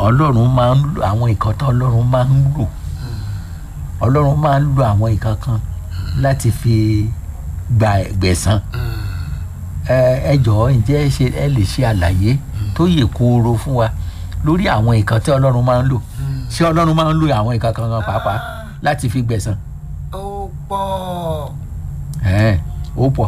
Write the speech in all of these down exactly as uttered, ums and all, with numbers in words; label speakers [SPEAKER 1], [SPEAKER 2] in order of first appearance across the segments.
[SPEAKER 1] ọlọ́run máa ń lo àwọn nǹkan tó ọlọ́run máa ń lò ọlọ́run máa ń lo àwọn nǹkan kan láti fi gba gbẹ̀san ẹ ẹ jọ̀ọ́ ǹjẹ́ ṣe ẹ lè ṣe àlàyé tó yè kooro fún wa lórí àwọn nǹkan tí ọlọ́run máa ń lò ṣé ọlọ́run máa ń lo àwọn nǹkan kan pàápàá láti fi gbẹ̀san.
[SPEAKER 2] ó pọ̀.
[SPEAKER 1] ẹ ó pọ̀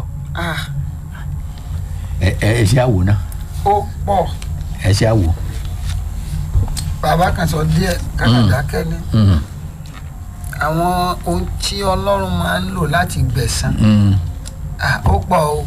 [SPEAKER 1] ẹ ẹ ṣe àwò náà.
[SPEAKER 2] ó pọ̀.
[SPEAKER 1] ẹ ṣe àwò.
[SPEAKER 2] bàbá kan sọ díẹ̀ kàkàdá kẹ́ni àwọn ohun tí ọlọ́run máa ń lò láti gbẹ̀san ó pọ̀ o.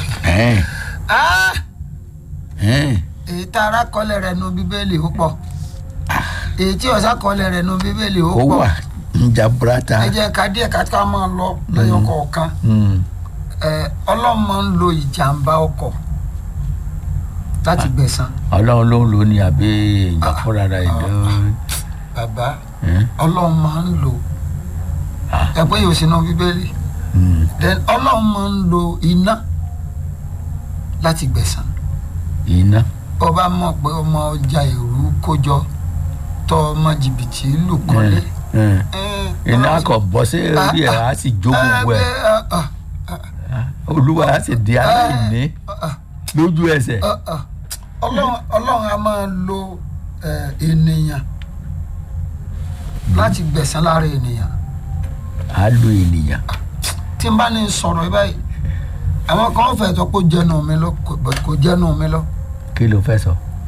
[SPEAKER 2] èyí tá a rákọlẹ̀ rẹ̀ nu bíbélì ó pọ̀ èyí tí ọ̀sá kọlẹ̀ rẹ̀ nu bíbélì ó pọ̀.
[SPEAKER 1] ó wà njá burata.
[SPEAKER 2] ẹ jẹ́ ká díẹ̀ ká ká máa lọ lẹ́yọ kọ̀ọ̀kan ọlọ́run máa ń lo ìjàmbá ọkọ̀ láti gbẹ̀san.
[SPEAKER 1] ọlọ́run ló ń lò ní àbí èèyàn fúnra rẹ̀ ló.
[SPEAKER 2] bàbá ọlọ́run máa ń lò ẹgbẹ́ yóò sínú bíbélì then ọlọ́run máa ń lo iná láti gbẹ̀san.
[SPEAKER 1] iná.
[SPEAKER 2] ọba mọ̀ pé ọmọ ọjà èrú kójọ tọ́ ọmọ jìbìtì lù kọ́lé.
[SPEAKER 1] iná kò bọ́ sí orí ẹ̀ á sì jó gbogbo ẹ̀ olúwa á sì di aláìní lójú ẹsẹ̀.
[SPEAKER 2] ọlọ́run a máa lo ènìyàn láti gbẹ̀san lára ènìyàn.
[SPEAKER 1] a lo ènìyàn.
[SPEAKER 2] tí n bá ní sọ̀rọ̀ báyìí àwọn kan fẹ́ sọ pé jẹ́nu mi lọ kò jẹ́nu mi lọ.
[SPEAKER 1] kí ló fẹ́ sọ.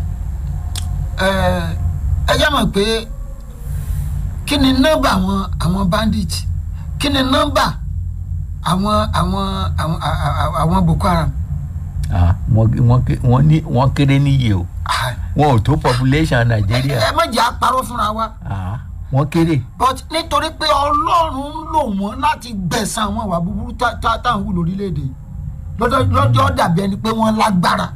[SPEAKER 2] ẹ jẹ́ mọ̀ pé kí ni nọ́mbà àwọn àwọn bandit kí ni nọ́mbà àwọn àwọn àwọn àwọn Boko Haram.
[SPEAKER 1] wọ́n ní wọ́n kéré níyì o wọn ò tó population Nàìjíríà.
[SPEAKER 2] ẹ má jẹ́ àparọ́ fúnra wa.
[SPEAKER 1] wọ́n kéré.
[SPEAKER 2] but nítorí pé Ọlọ́run ń lò wọ́n láti gbẹ̀san àwọn ìwà búburú táwọn wù lórílẹ̀‐èdè lọ́jọ́ dàbí ẹni pé wọ́n lágbára.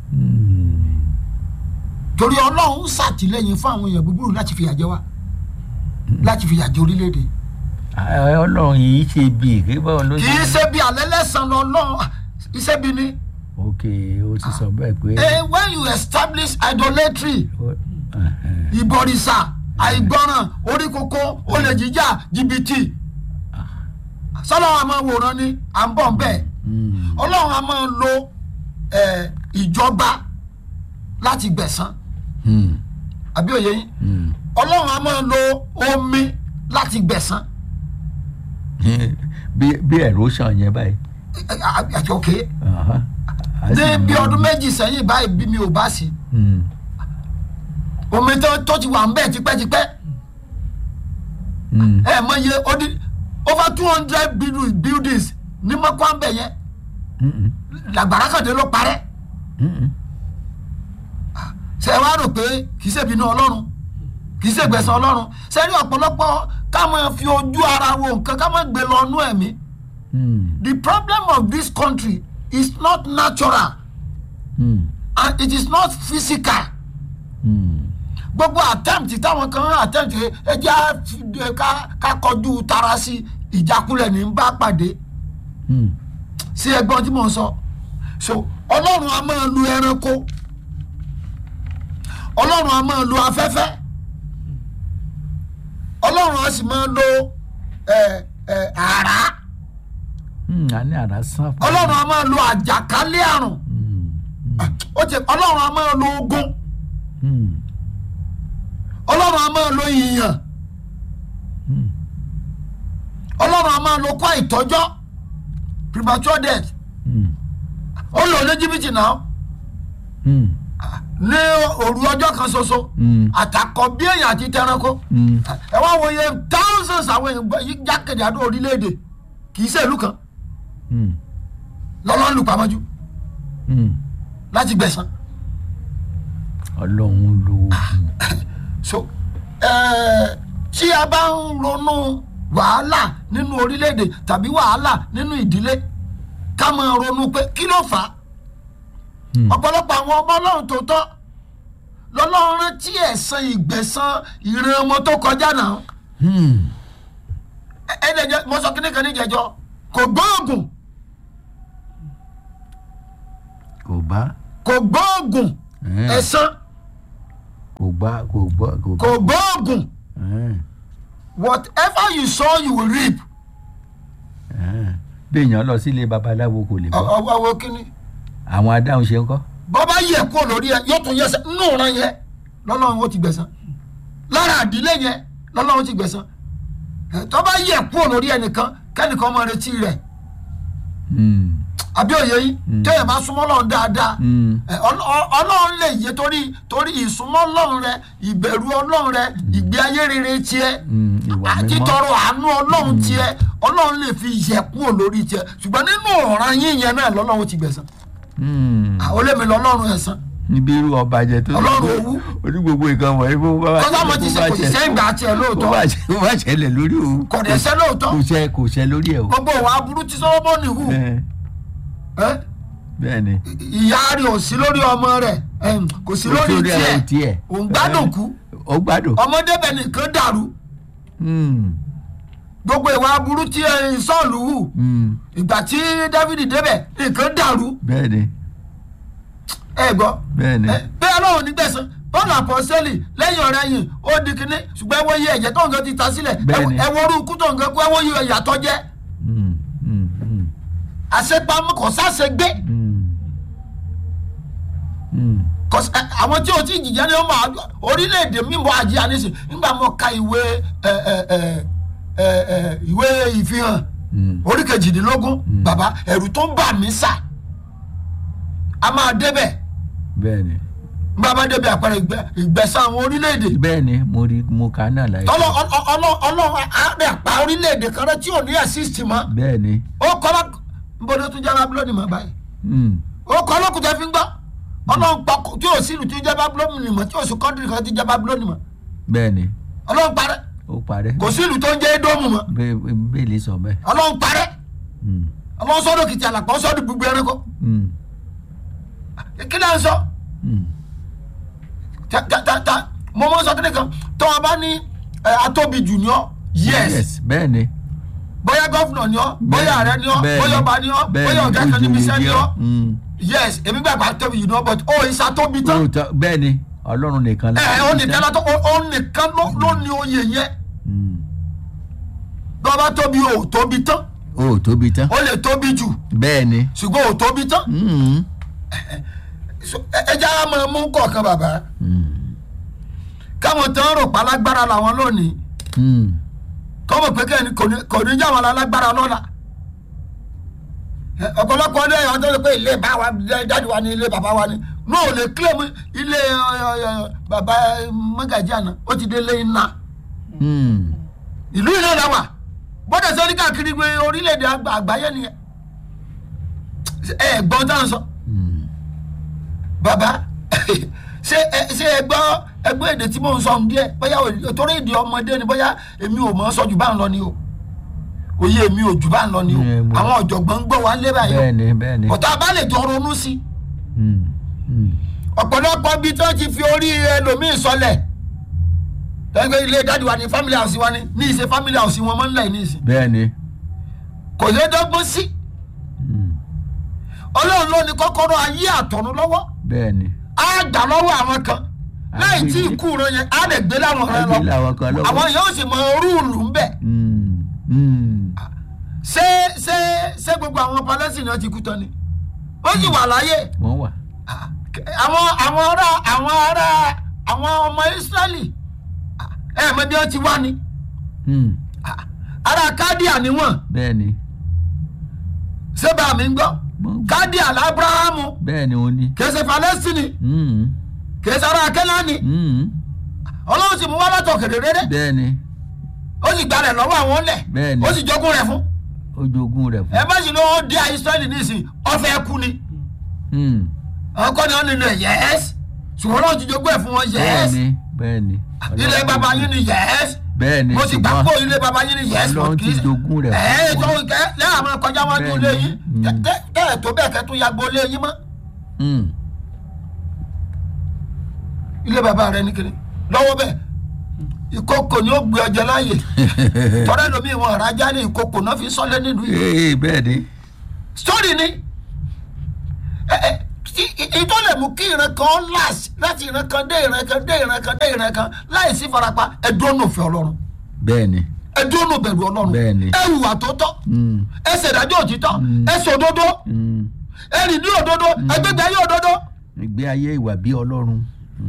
[SPEAKER 2] torí Ọlọ́run ń ṣàtìlẹ́yìn fún àwọn èèyàn búburú láti fìyà jẹ wá láti fìyà jẹ orílẹ̀‐èdè.
[SPEAKER 1] Ọlọ́run yìí ṣe bí ìgbébọ̀ ló ṣe.
[SPEAKER 2] kì í ṣe bí alẹ́ lẹ́sàn-án lọ́lọ́run iṣẹ́ bí ni.
[SPEAKER 1] ok o ti sọ bẹ́ẹ̀ pé.
[SPEAKER 2] eh when you establish idolatry ìbọ̀rìṣà àìgbọràn orí kókó olè jíjà jìbìtì sọlọ́run a máa wòran ni à ń bọ̀ bẹ́ẹ̀ Ọlọ́run a máa lo ìjọba láti gbẹ̀san àbí òye yín Ọlọ́run a máa lo omi láti gbẹ̀san.
[SPEAKER 1] bí erosion yẹn báyìí.
[SPEAKER 2] àti òkè ní bí ọdún méjì sẹ́yìn báyìí bí mi ò bá sí omi tó ti wà ń bẹ̀ tipẹ́tipẹ́ ẹ mọ iye over two hundred buildings ní mọ́kànbẹ̀ yẹn làgbàrá kàdé ló parẹ́ ṣe wá rò pé kì í ṣe bínú Ọlọ́run kì í ṣe gbẹ̀san Ọlọ́run ṣe rí ọ̀pọ̀lọpọ̀ ká máa fi ojú ara wo nǹkan ká máa gbé lọ nú ẹ̀mí. The problem of this country is not natural mm. and it is not physical. gbogbo attempt táwọn kan attempt ẹ jẹ́ ká kọjú tara sí ìjákulẹ̀ ní bá pàdé sí ẹgbọ́n tí mò ń sọ. so Ọlọ́run a máa lu ẹranko Ọlọ́run a máa lu afẹ́fẹ́ Ọlọ́run a sì máa lo àrá.
[SPEAKER 1] àní àrá sàn.
[SPEAKER 2] Ọlọ́run a máa lo àjàkálẹ̀ àrùn Ọlọ́run a máa lo ogun Ọlọ́run a máa lo ìyàn Ọlọ́run a máa lo kó àìtọ́jọ́ premature death ó lò ní jìbìtì náà ní òru ọjọ́ kan ṣoṣo àtàkọ bí èèyàn àti tẹranko ẹ wá wo iye thousands àwọn èèyàn jákèjádò orílẹ̀-èdè kì í ṣe ìlú kan lọ́lọ́run lù pamọ́jú láti gbẹ̀san.
[SPEAKER 1] Ọlọ́run ló.
[SPEAKER 2] so tí a bá ń ronú wàhálà nínú orílẹ̀-èdè tàbí wàhálà nínú ìdílé ká máa ronú pé kí ló fà á. ọ̀pọ̀lọpọ̀ àwọn ọmọ Ọlọ́run tó tọ́ lọ́lọ́run rántí ẹ̀san ìgbẹ̀san ìran ọmọ tó kọjá náà. ẹ ẹ jẹ́ mo sọ kíní kan ní ìjẹ́jọ́ kò gbóògùn.
[SPEAKER 1] kò bá.
[SPEAKER 2] kò gbóògùn ẹ̀san
[SPEAKER 1] kò gbá kò gbọ́ kò
[SPEAKER 2] kò gbóògùn whatever you sow you will reap.
[SPEAKER 1] bí èèyàn lọ sílé babaláwo kò lè bọ́.
[SPEAKER 2] ọwọ́ ọwọ́ kínní.
[SPEAKER 1] àwọn adáhùn ṣe ń kọ́.
[SPEAKER 2] bọ́bá yẹ kó lórí ẹ yóò tún yẹsẹ̀ nínú ọ̀ràn yẹn lọ́lọ́run ó ti gbẹ̀san lára àdílé yẹn lọ́lọ́run ó ti gbẹ̀san tọ́ba yẹ kó lórí ẹnìkan kẹ́nìkan máa retí rẹ̀ àbí òye yìí téèyàn bá súnmọ́ Ọlọ́run dáadáa Ọlọ́run lè yé torí torí ìsúnmọ́ Ọlọ́run rẹ ìbẹ̀rù Ọlọ́run rẹ ìgbé ayé rere tiẹ̀ àti tọrọ àánú Ọlọ́run tiẹ̀ Ọlọ́run lè fi yẹ kúrò lórí tiẹ̀ ṣùgbọ́n nínú ọ̀ràn yín yẹn náà lọ́lọ́run ti gbẹ̀san àwọn olèmi lọ́lọ́run ẹ̀san.
[SPEAKER 1] níbi irú ọba jẹ tó
[SPEAKER 2] Ọlọ́run owó
[SPEAKER 1] orí gbogbo nǹkan wọ̀nyí bó bá wà.
[SPEAKER 2] kọ́sá mo ti ṣe kò sí sẹ́yìn gbà tiẹ̀ lóòótọ́.
[SPEAKER 1] ó bá ṣẹlẹ̀ lórí òun.
[SPEAKER 2] kò dẹ̀ ṣẹ́ lóòótọ́.
[SPEAKER 1] kò ṣẹ kò ṣẹ lórí ẹ̀ o.
[SPEAKER 2] gbogbo ìwà aburú tí Sólómọ́nì hù.
[SPEAKER 1] bẹ́ẹ̀ni.
[SPEAKER 2] ìyá rẹ̀ ò sí lórí ọmọ rẹ̀ kò sí lórí tiẹ̀ òun gbádùn kú.
[SPEAKER 1] ó gbádùn.
[SPEAKER 2] ọmọdébẹ̀ nìkan dàrú. gbogbo ìwà aburú tí Sọ́ọ̀lù hù. ìgbà tí Dáfídì débẹ̀ nìkan dàrú.
[SPEAKER 1] bẹ́ẹ̀ni.
[SPEAKER 2] ẹ gbọ́.
[SPEAKER 1] bẹ́ẹ̀ni.
[SPEAKER 2] bẹ́ẹ̀ Ọlọ́run ní gbẹ̀san Pọ́ọ̀lù àpọ́sítélì lẹ́yìn ọ̀rẹ́ yìí ó di kinní ṣùgbọ́n ẹ wo iye ẹ̀jẹ̀ tó nǹkan ti ta sílẹ̀ ẹ wo orú ikú tó nǹkan kú ẹ wo iye ìyàtọ̀ jẹ́ àṣepamọ́ kò sáṣe gbé àwọn tí o ti jìjà ní ọmọ orílẹ̀-èdè mímọ́ àjíyá nísìn nígbà mo ka ìwé ìwé ìfihàn orí kejìdínlógún bàbá ẹ̀rù tó ń bà mí sà a máa débẹ̀.
[SPEAKER 1] bẹ́ẹ̀ni.
[SPEAKER 2] bàbá débi àpẹẹrẹ ìgbẹ̀san àwọn orílẹ̀-èdè.
[SPEAKER 1] bẹ́ẹ̀ni mo rí mo kà náà láyé.
[SPEAKER 2] tọ́lọ́ ọlọ́run àárẹ̀ àpá orílẹ̀-èdè kan rẹ tí ò ní assist mọ́.
[SPEAKER 1] bẹ́ẹ̀ni.
[SPEAKER 2] ó kọ́ lọ́ nbọdọ tún jẹ́ Bábílónì mọ́ báyìí. ó kọ́ lọ́kùnrin fi ń gbọ́ ọlọ́run pa tí ò sí ìlú tí ó jẹ́ Bábílónì mọ́ tí ò sí kọ́ńtìrì kan tí jẹ́ Bábílónì mọ́.
[SPEAKER 1] bẹ́ẹ̀ni.
[SPEAKER 2] ọlọ́run parẹ́.
[SPEAKER 1] ó parẹ́.
[SPEAKER 2] kò sí ìlú tó ń jẹ́ Édómù mọ́.
[SPEAKER 1] bẹ́ẹ̀ lè sọ bẹ́ẹ̀.
[SPEAKER 2] ọlọ́run parẹ́. ọlọ́run sọ́dọ̀ kìtì àlàpọ̀ sọ́dọ̀ gbogbo ẹranko. kí ni à ń sọ. ta ta ta ta mo mọ sọ kíni kan tó o bá ní atóbi jù ní ọ yes
[SPEAKER 1] bẹ́ẹ̀ni
[SPEAKER 2] bóyá gọ́fúnà ní ọ bóyá ààrẹ ní ọ bóyá ọba ní ọ bóyá ọ̀gá kan níbi iṣẹ́ ní ọ yes èmi gbàgbọ́ atóbi jù ní ọ but ó ìṣe atóbi tán.
[SPEAKER 1] bẹ́ẹ̀ni Ọlọ́run nìkan
[SPEAKER 2] ló. ẹ ó nìkan ló ó nìkan ló ní oyè yẹn bí wọ́n bá tóbi ó tóbi tán.
[SPEAKER 1] ó tóbi tán.
[SPEAKER 2] ó lè tóbi jù.
[SPEAKER 1] bẹ́ẹ̀ni.
[SPEAKER 2] ṣùgbọ́n ó tóbi tán. ẹ jẹ́ àwọn ọmọ mú kọ̀ọ̀kan bàbá káwọn tán rò pa lágbára làwọn lónìí kọ́mọ̀ pé kẹ́ni kò ní já wọn lágbára lọ́la ọ̀pọ̀lọpọ̀ ọdún ẹ̀yọ́ tó lè pé ilé bá wa jáde wa ní ilé bàbá wa ní náà ò lè kílèmù ilé bàbá Mọ́gàjí àná ó ti dé ilé iná ìlú iná làwà bọ́dẹ̀ sọ ní káàkiri gbé orílẹ̀-èdè àgbáyé nìyẹn ẹ̀ gbọ́n tá à ń sọ bàbá ṣé ẹ ṣé ẹ gbọ́ ẹgbẹ́ èdè tí mò ń sọ díẹ̀ bóyá torí èdè ọmọdé ni bóyá èmi ò mọ̀ ọ́ sọ jù bá ń lọ ni o òye èmi ò jù bá ń lọ ni o àwọn ọ̀jọ̀gbọ́n ń gbọ́ wa lé báyìí o
[SPEAKER 1] bẹ́ẹ̀ni bẹ́ẹ̀ni
[SPEAKER 2] ọ̀tá bá lè jọ ronú sí ọ̀pọ̀lọpọ̀ bíi tí wọ́n ti fi orí ẹlòmíì sọlẹ̀ tẹ́gbẹ́ ilé dáàdi wa ni family house wa ni ní ìṣe family house wọn mọ́ ńlẹ̀ ní ìsìn
[SPEAKER 1] bẹ́ẹ̀ni
[SPEAKER 2] kò lè dọ́gbọ́n sí Ọlọ́run ló ní kọ́kọ́rọ́ ayé àtọ̀run lọ́wọ́
[SPEAKER 1] bẹ́ẹ̀ni
[SPEAKER 2] á gbà lọ́wọ́ àwọn kan láì tí ikú rẹ yẹn á lè gbé láwọn rẹ lọ àwọn yóò sì mọ rúùlù ńbẹ. ṣé ṣé ṣé gbogbo àwọn Palẹ́sìnì náà ti kú tán ni ó sì wà láyé.
[SPEAKER 1] wọ́n wà.
[SPEAKER 2] àwọn àwọn ará àwọn ará àwọn ọmọ Ísírẹ́lì ẹ mọ̀ bí wọ́n ti wá ni ará Kádíà ni wọ́n.
[SPEAKER 1] bẹ́ẹ̀ni.
[SPEAKER 2] ṣé bá mi ń gbọ́ Kádíà l'Ábúráhámù.
[SPEAKER 1] bẹ́ẹ̀ni o ní.
[SPEAKER 2] kèsè Palẹ́sìnì. kèsè ará Kẹ́náánì. Ọlọ́run sì mú wá látọ̀ kèrèrè.
[SPEAKER 1] bẹ́ẹ̀ni.
[SPEAKER 2] ó sì gbalẹ̀ lọ́wọ́ àwọn lẹ̀.
[SPEAKER 1] bẹ́ẹ̀ni.
[SPEAKER 2] ó sì jogún rẹ̀ fún.
[SPEAKER 1] ó jogún rẹ̀ fún.
[SPEAKER 2] ẹ bá sì ní ó di Ísírẹ́lì nísìnyí ọ̀fẹ́ kú ni. àwọn kọ́ni wọn nílò yẹ́s ṣùgbọ́n Ọlọ́run ti jogún ẹ̀ fún wọn yẹ́s.
[SPEAKER 1] bẹ́ẹ̀ni bẹ́ẹ̀ni.
[SPEAKER 2] ilé bàbá yín ni yẹ́s.
[SPEAKER 1] bẹ́ẹ̀ni
[SPEAKER 2] mo sì gbà pé ilé bàbá yín ni yẹ́s.
[SPEAKER 1] Ọlọ́run ti jogún rẹ̀ fún
[SPEAKER 2] wọn. ẹ tó kẹ lẹ́yìn àwọn kọjá wọn ní ilé yín tẹ́ ẹ̀ tó bẹ́ẹ̀ kẹ́ tó yàgbọ́ ilé yín mọ́. ilé bàbá rẹ ní kiri lọ́wọ́ bẹ́ẹ̀ ìkókò ni ó gbé ọjọ́ láàyè tọ́lá lómi ìwọ̀n ọ̀rájá ní ìkókò náà fi sọ́lé nínú yìí.
[SPEAKER 1] bẹ́ẹ̀ ni.
[SPEAKER 2] sórí ni tí ìtọ́ lè mú kí ìran kan last láti ìran kan dé ìran kan dé ìran kan dé ìran kan láì sí farapa ẹ̀dùn òfin ọlọ́run.
[SPEAKER 1] bẹ́ẹ̀ni.
[SPEAKER 2] ẹ̀dùn òbẹ̀rù ọlọ́run.
[SPEAKER 1] bẹ́ẹ̀ni.
[SPEAKER 2] ẹ hùwà tó tọ́. ẹ ṣèdájọ́ òtítọ́. ẹ ṣòdodo. ẹ rìn ní òdodo. ẹ gbégbé ayé òdodo.
[SPEAKER 1] ìgbé ayé ìwà bí ọlọ́run.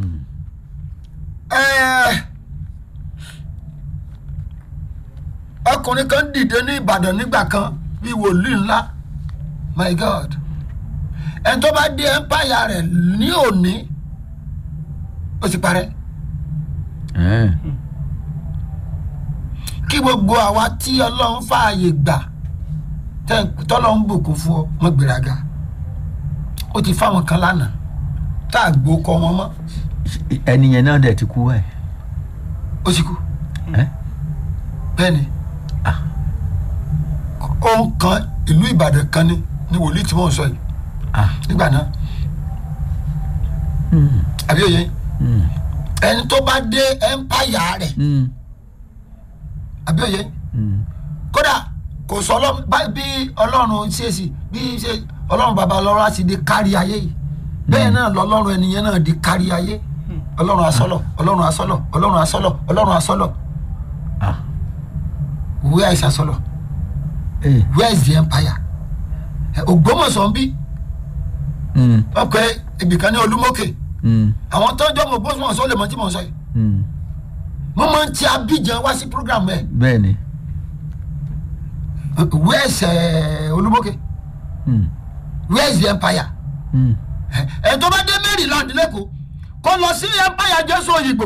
[SPEAKER 2] ọkùnrin kan dìde ní Ìbàdàn nígbà kan bíi wòlíì ńlá my God ẹni tó bá dé empire rẹ̀ ní òní ó sì parẹ́. kí gbogbo àwa tí Ọlọ́run fààyè gbà tọ́lọ́run bùkún fún ọ mọ́ gbéraga ó ti fáwọn kan lánàá tá a gbó kọ wọn mọ́.
[SPEAKER 1] ẹnìyẹn náà dẹ̀ ti kú ẹ̀.
[SPEAKER 2] ó sì kú bẹ́ẹ̀ ni ó ń kan ìlú Ìbàdàn kan ní ní wòlíì tí wọ́n sọ yìí nígbà náà àbí òye ẹni tó bá dé empire rẹ̀ àbí òye kódà kò sọ bí Ọlọ́run ṣe sí bí ṣe Ọlọ́run bàbá ọlọ́run á sì di kárí ayé yìí bẹ́ẹ̀ náà lọ́lọ́run ẹnìyẹn náà di kárí ayé Ọlọ́run asọ́lọ̀ Ọlọ́run asọ́lọ̀ Ọlọ́run asọ́lọ̀ Ọlọ́run asọ́lọ̀ where is asọ́lọ̀ where is the empire Ògbómọ̀ṣọ́ ń bí ọkọ ibìkan ní Olúmọ̀kè àwọn tó ń jọ́ mọ̀ Ògbómọ̀ṣọ́ lè mọ̀ tí mò ń sọ yìí mo máa ń ti Abidjan wá sí program ẹ̀.
[SPEAKER 1] bẹ́ẹ̀ni.
[SPEAKER 2] where is Olúmọ̀kè where is the empire ẹ̀ tó bá dé Maryland lẹ́kọ̀ọ́ kó lọ sí empire Jésù Òyìnbó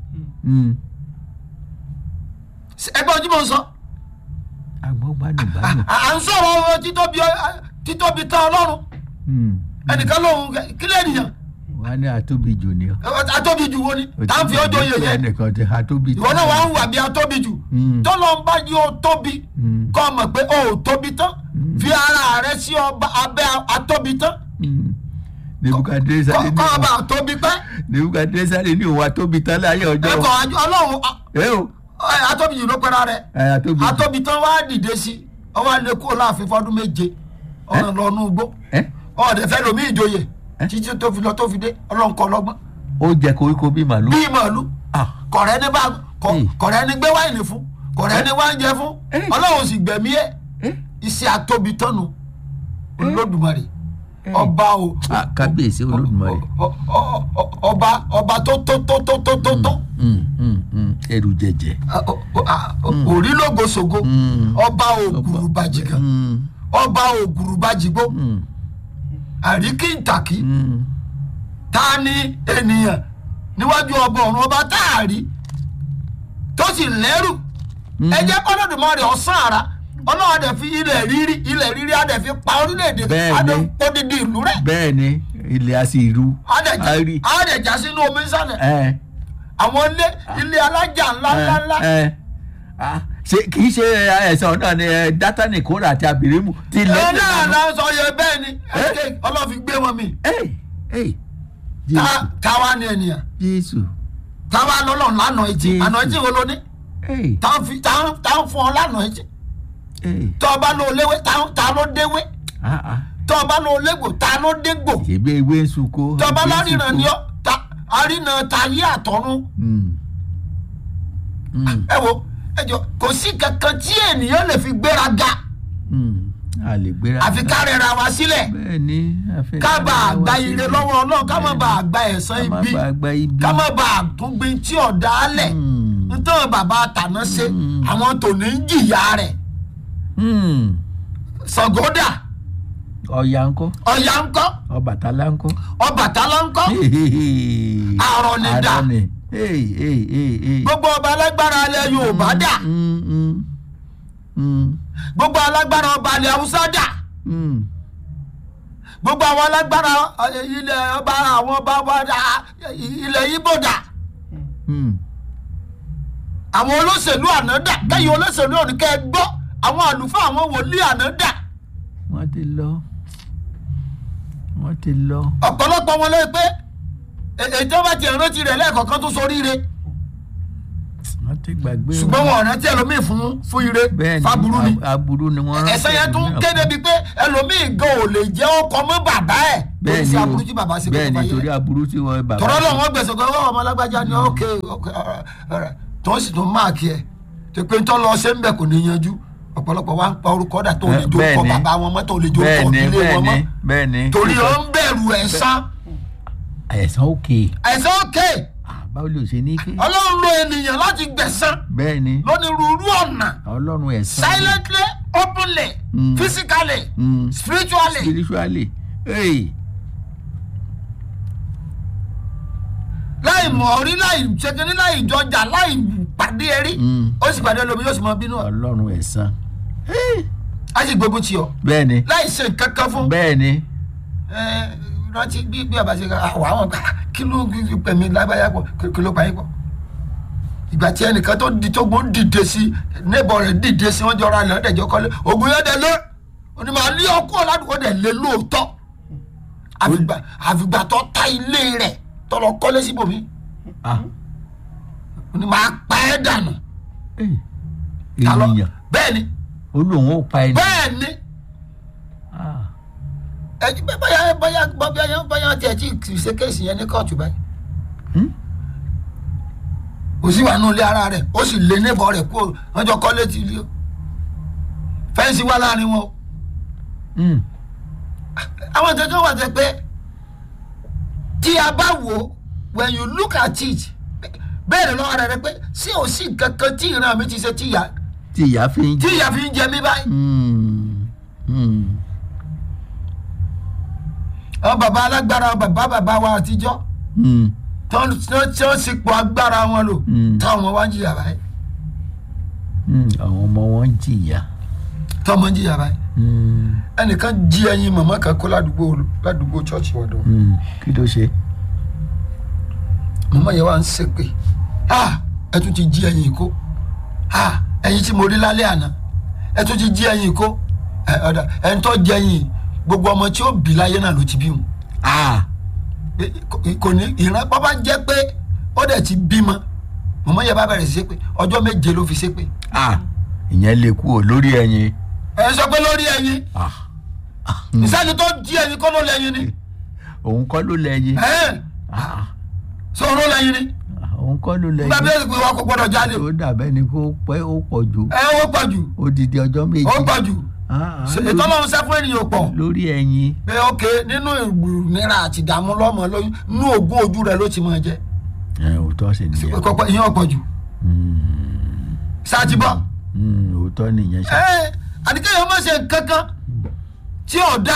[SPEAKER 2] ẹgbẹ́ ojú mọ̀ ń sọ.
[SPEAKER 1] agbọ́gbádùgbádùn.
[SPEAKER 2] à ń sọ̀rọ̀ títóbi títóbi tán Ọlọ́run ẹnìkan lóhun kílẹ̀ ènìyàn.
[SPEAKER 1] wọ́n á ní atóbi jù ni.
[SPEAKER 2] atóbi jù wo ni tá à ń fi ọjọ́ yẹ yẹ.
[SPEAKER 1] ẹnìkan ti atóbi jù.
[SPEAKER 2] ìwọ náà wàá ń wà bí atóbi jù. tọ́lọ́ ń bá yí o tóbi kọ́ mọ̀ pé o ò tóbi tán fi ara rẹ sí ọba abẹ́ atóbi tán.
[SPEAKER 1] Nebukadnesari ní
[SPEAKER 2] kọ́ ọba atóbi pẹ́.
[SPEAKER 1] Nebukadnesari ní òun atóbi tán láyé ọjọ́.
[SPEAKER 2] ẹ̀kọ́ Ọlọ́run
[SPEAKER 1] ẹ o.
[SPEAKER 2] atóbi jù ló pẹ́ra rẹ̀.
[SPEAKER 1] atóbi jù.
[SPEAKER 2] atóbi tán wá dìde sí ọwọ́ alẹ́ kúrò láàfin fọdún méje ọ̀nà lọ́nù gbó ọ̀dẹ̀ fẹ́ lomi ìjòyè títí tó fi lọ tó fi dé Ọlọ́run kọ́ lọ́gbọ́n.
[SPEAKER 1] ó jẹ koríko bíi màlúù.
[SPEAKER 2] bíi màlúù kọ̀rẹ́ ní bá kọ̀rẹ́ ní gbé wáìnì fún kọ̀rẹ́ ní wáìnjẹ fún Ọlọ́run sì gbẹ̀mí ẹ̀ iṣẹ́ atóbi tánu Olódùmarè ọba o.
[SPEAKER 1] kábíyèsí Olódùmarè.
[SPEAKER 2] ọba ọba tó tó tó tó tó tó tó.
[SPEAKER 1] ẹrù jẹjẹ.
[SPEAKER 2] orílógoṣogo ọba ògùrùbàjìgàn ọba ògùrùbàjìgbó àríkìntàkì ta ni ènìyàn níwájú ọba ọ̀run ọba tá a rí tó sì lẹ́rù ẹ jẹ́ k'Olódùmarè ọ̀sán ara Ọlọ́run adẹ̀ fi ilẹ̀ rírí ilẹ̀ rírí adẹ̀ fi pa orílẹ̀-èdè adẹ̀ odidi ìlú rẹ̀.
[SPEAKER 1] bẹ́ẹ̀ni ilẹ̀ a sì ru.
[SPEAKER 2] adẹ̀ já sínú omi sálẹ̀ àwọn ilé ilé alájà ńlá ńlá ńlá.
[SPEAKER 1] ṣe kì í ṣe ẹ̀sán náà ni Dátánì Kórà àti Ábírámù ti lẹ́sẹ̀
[SPEAKER 2] náà. ẹ náà náà sọ yẹ bẹ́ẹ̀ ni Ọlọ́run fi gbé wọn mi. táwa ni ènìyàn.
[SPEAKER 1] Jésù.
[SPEAKER 2] táwa lọ́lọ́run lánàá etí àná etí wo ló ní. táwọn fún ọ lánàá etí. tọ́ ọ bá lọ léwé ta ló déwé. tọ́ ọ bá lọ légbò ta ló dégbò.
[SPEAKER 1] ṣègbè ewé ń sunko.
[SPEAKER 2] tọ́ ọ bá láríran ni ọ àrínà tayé àtọ̀run. ẹ wo ẹ jọ kò sí kankan tí ènìyàn lè fi gbéraga.
[SPEAKER 1] a lè gbéra.
[SPEAKER 2] àfi ká rẹra wa sílẹ̀.
[SPEAKER 1] bẹ́ẹ̀ni àfi
[SPEAKER 2] ká bá a gba ire lọ́wọ́ Ọlọ́run ká má bá a gba ẹ̀san ibi ká má bá a tún gbin tí ọ̀dà alẹ̀ nítorí bàbá àtàná ṣe àwọn tòní ń jìyà rẹ̀. Ṣàngódà.
[SPEAKER 1] Ọya ńkọ́.
[SPEAKER 2] Ọya ńkọ́.
[SPEAKER 1] Ọbàtálá ńkọ́.
[SPEAKER 2] Ọbàtálá ńkọ́. Àrọ̀nìdà. gbogbo ọba alágbára alẹ́ Yorùbá dà. gbogbo alágbára ọba alẹ́ Haúsá dà. gbogbo àwọn alágbára ilẹ̀ ọba àwọn ọba wa dà ilẹ̀ Ìgbò dà. àwọn olóṣèlú àná dà kẹ́yìn olóṣèlú òní kẹ́ ẹ gbọ́ àwọn àlùfáà àwọn wòlíì àná dà.
[SPEAKER 1] wọ́n ti lọ wọ́n ti lọ.
[SPEAKER 2] ọ̀pọ̀lọpọ̀ wọn ló pé ètò bá ti rántí rẹ̀ lẹ́ẹ̀kọ̀ọ̀kan tó soríire.
[SPEAKER 1] wọ́n ti gbàgbé
[SPEAKER 2] ṣùgbọ́n wọn rántí ẹlòmíì fún fún ire
[SPEAKER 1] bẹ́ẹ̀ni
[SPEAKER 2] fáburú ni
[SPEAKER 1] aburú ni wọ́n rántí
[SPEAKER 2] ẹ̀sẹ̀ yẹn tún kéde bíi pé ẹlòmíì gan ò lè jẹ́ ọkọ mọ́ bàbá ẹ̀ lórí sí aburú tí bàbá ṣe kó tó
[SPEAKER 1] bẹ́ẹ̀ni
[SPEAKER 2] fàyè
[SPEAKER 1] torí aburú tí wọ́n bàbá
[SPEAKER 2] tọ́rọ́ lọ́wọ́ gbèsè kan wọ́n ọmọ alágbájá ni ok ok tó ń sì tún máàkì ẹ̀ tó pé ń tọ́ lọ ṣé ń bẹ̀ kò ní yanjú ọ̀pọ̀lọpọ̀ wa ń pa orúkọ dà tó lè jó kọ bàbá wọn mọ́ tó lè jó kọ ilé wọn mọ́ torí ó ń bẹ̀rù ẹ̀san.
[SPEAKER 1] ẹ̀san òkè.
[SPEAKER 2] ẹ̀san òkè.
[SPEAKER 1] báwo ló ṣe ní kí.
[SPEAKER 2] ọlọ́run lo ènìyàn láti gbẹ̀san.
[SPEAKER 1] bẹ́ẹ̀ni.
[SPEAKER 2] lónírúurú ọ̀nà.
[SPEAKER 1] ọlọ́run ẹ̀san.
[SPEAKER 2] silently openly mm. physically mm. spiritually.
[SPEAKER 1] spiritually. Hey.
[SPEAKER 2] láì mọ̀ orí láì ṣèkínní láì jọjà láì pàdé ẹrí ó sì pàdé lómi yóò sì mọ bínú.
[SPEAKER 1] ọlọ́run ẹ̀san.
[SPEAKER 2] a sì gbógun tì ọ́.
[SPEAKER 1] bẹ́ẹ̀ni.
[SPEAKER 2] láì ṣe kankan fún.
[SPEAKER 1] bẹ́ẹ̀ni.
[SPEAKER 2] ẹ rántí bí bí àbá ṣe ká àwọn àwọn kí ló pẹ̀mí lágbáyà pọ̀ kí ló pa yín pọ̀. ìgbà tí ẹnìkan tó di tó gbóń dìde sí neighbor rẹ̀ dìde sí wọ́n jọra lẹ́ ọ̀dẹ̀jọ́ kọ́lé ògùn yẹn dẹ̀ lé onímọ̀ alẹ́ ọkọ̀ ládùúgbò dẹ̀ lé lóòótọ́ àfìgbà àfìgbà tó ta ilé rẹ̀ tọlọ kọ́lé síbòmí ni màá pa ẹ́ dànù.
[SPEAKER 1] ènìyàn
[SPEAKER 2] bẹ́ẹ̀ ni.
[SPEAKER 1] olóhùn ó pa ẹ́.
[SPEAKER 2] bẹ́ẹ̀ ni. ẹ báyà báyà báyà báyà tí ẹ ti ṣe kéèsì yẹn ní kóòtù báyìí. ó sì wà nù ilé ara rẹ̀ ó sì lé níbọ̀ rẹ̀ kó wọ́n jọ kọ́lé ti ilé o fẹ́ǹsì wà láàrin wọn o. àwọn kankan wà tẹ pé tí a bá wò when you look at it bẹ́ẹ̀ lọ́wọ́ rẹ̀ rẹ̀ pé sí ò sí kankan tí ìran mi ti ṣe tíya
[SPEAKER 1] tí ìyá fi ń jẹ
[SPEAKER 2] tí ìyá fi ń jẹ mí báyìí. àwọn bàbá alágbára bàbá bàbá wa àtijọ́ tí wọ́n sì pọ̀ agbára wọn lò táwọn ọmọ wa ń jìyà báyìí.
[SPEAKER 1] àwọn ọmọ wọn ń jìyà.
[SPEAKER 2] táwọn ọmọ ń jìyà báyìí. ẹnìkan jí ẹyin màmá kan kó ládùúgbò ládùúgbò ṣọ́ọ̀ṣì wọn dùn.
[SPEAKER 1] kí ló ṣe.
[SPEAKER 2] màmá yẹn wá ń ṣépè ẹ tún ti jí ẹyin kó ẹyin tí mo rí lálẹ́ àná ẹ tún ti jí ẹyin kó ẹ ń tọ́ jẹ ẹyin gbogbo ọmọ tí ó bí láyé náà ló ti bí wọn. kò ní ìran bá bá jẹ́ pé ó dẹ̀ ti bímọ màmá yẹn bá bẹ̀rẹ̀ sí ṣépè ọjọ́ méje ló fi ṣépè.
[SPEAKER 1] ìyẹn lè kú ò lórí ẹyin.
[SPEAKER 2] ẹ sọ pé lórí ẹyin ìsẹ́ni tó jí ẹyin kọ́ ló lẹ́yin ni.
[SPEAKER 1] òun kọ́ ló lẹ́yin.
[SPEAKER 2] sọ òun ló lẹ́yin ni.
[SPEAKER 1] òun kọ́ ló lẹ́yin.
[SPEAKER 2] gbàgbé ìpè wa kò gbọ́dọ̀ jáde.
[SPEAKER 1] ó dàbẹ́ ni kó pẹ́ ó pọ̀ jù.
[SPEAKER 2] ẹ ó pọ̀ jù.
[SPEAKER 1] odidi ọjọ́ méjì.
[SPEAKER 2] ó pọ̀ jù. ètò ọlọ́run sẹ́ fún ènìyàn pọ̀.
[SPEAKER 1] lórí ẹyin.
[SPEAKER 2] pé ok nínú ìgbìnira àti ìdààmú lọ́mọ lóyún inú ogún ojú rẹ ló ti máa jẹ.
[SPEAKER 1] ẹ òótọ́ sì nìyẹn.
[SPEAKER 2] kọ́kọ́ ìyẹn ọ̀pọ̀ jù. sáà ti bọ̀.
[SPEAKER 1] òótọ́ nìyẹn ṣe.
[SPEAKER 2] ẹ àdìgẹ́yọ̀ má ṣe kankan tí ò dá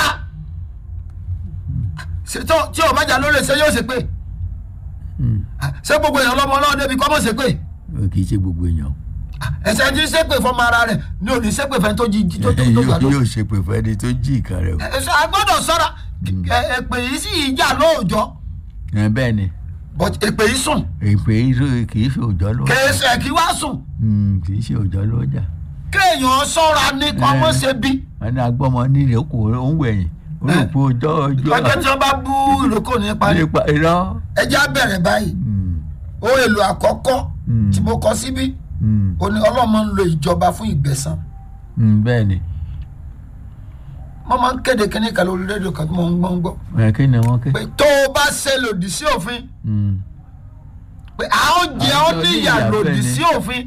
[SPEAKER 2] tí ò bá jà lórí ṣe yóò ṣe pé ṣé gbogbo èèyàn lọ́mọ náà débi kọ́ mọ̀ ṣe pé.
[SPEAKER 1] kì í ṣe gbogbo èèyàn.
[SPEAKER 2] ẹsẹ̀ tí ń ṣépè fọmọ ara rẹ̀ ni ò ní ṣépè fẹ́ tó jí tó tó tó gbàdó.
[SPEAKER 1] yóò ṣépè fẹ́ ni tó jí ìka rẹ̀.
[SPEAKER 2] ẹ̀sọ́ agbọ́dọ̀ sọ́ra èpè yìí sì ìjà lóòjọ́.
[SPEAKER 1] bẹ́ẹ̀ ni.
[SPEAKER 2] but èpè yìí sùn.
[SPEAKER 1] èpè yìí kì í ṣe òjọ́ ló.
[SPEAKER 2] kèésì kí wá sùn.
[SPEAKER 1] kì í ṣe òjọ́ ló jà.
[SPEAKER 2] kéèyàn sọ́ra ní kọ́mọ́ ṣe bí.
[SPEAKER 1] ẹni agbọ́mọ nílẹ̀ kò ń wẹ̀yìn ó lè po ọjọ́ ọjọ́.
[SPEAKER 2] ọjọ́ tí wọ́n bá bú ìrókò nípa ni.
[SPEAKER 1] nípa irọ́.
[SPEAKER 2] ẹ já bẹ̀rẹ̀ báyìí. ó èlò àkọ́kọ́ tí mo kọ síbí ó ní ọlọ́mọ ń lo ìjọba fún ìgbẹ̀san.
[SPEAKER 1] bẹ́ẹ̀ ni.
[SPEAKER 2] wọ́n máa ń kéde kíní kan lórí rédíò kan tí mo ń gbọ́ ń gbọ́.
[SPEAKER 1] ẹ kí ni wọ́n ké.
[SPEAKER 2] pé tó o bá ṣe lòdì sí òfin pé a ó jẹ ọ́ níyà lòdì sí òfin.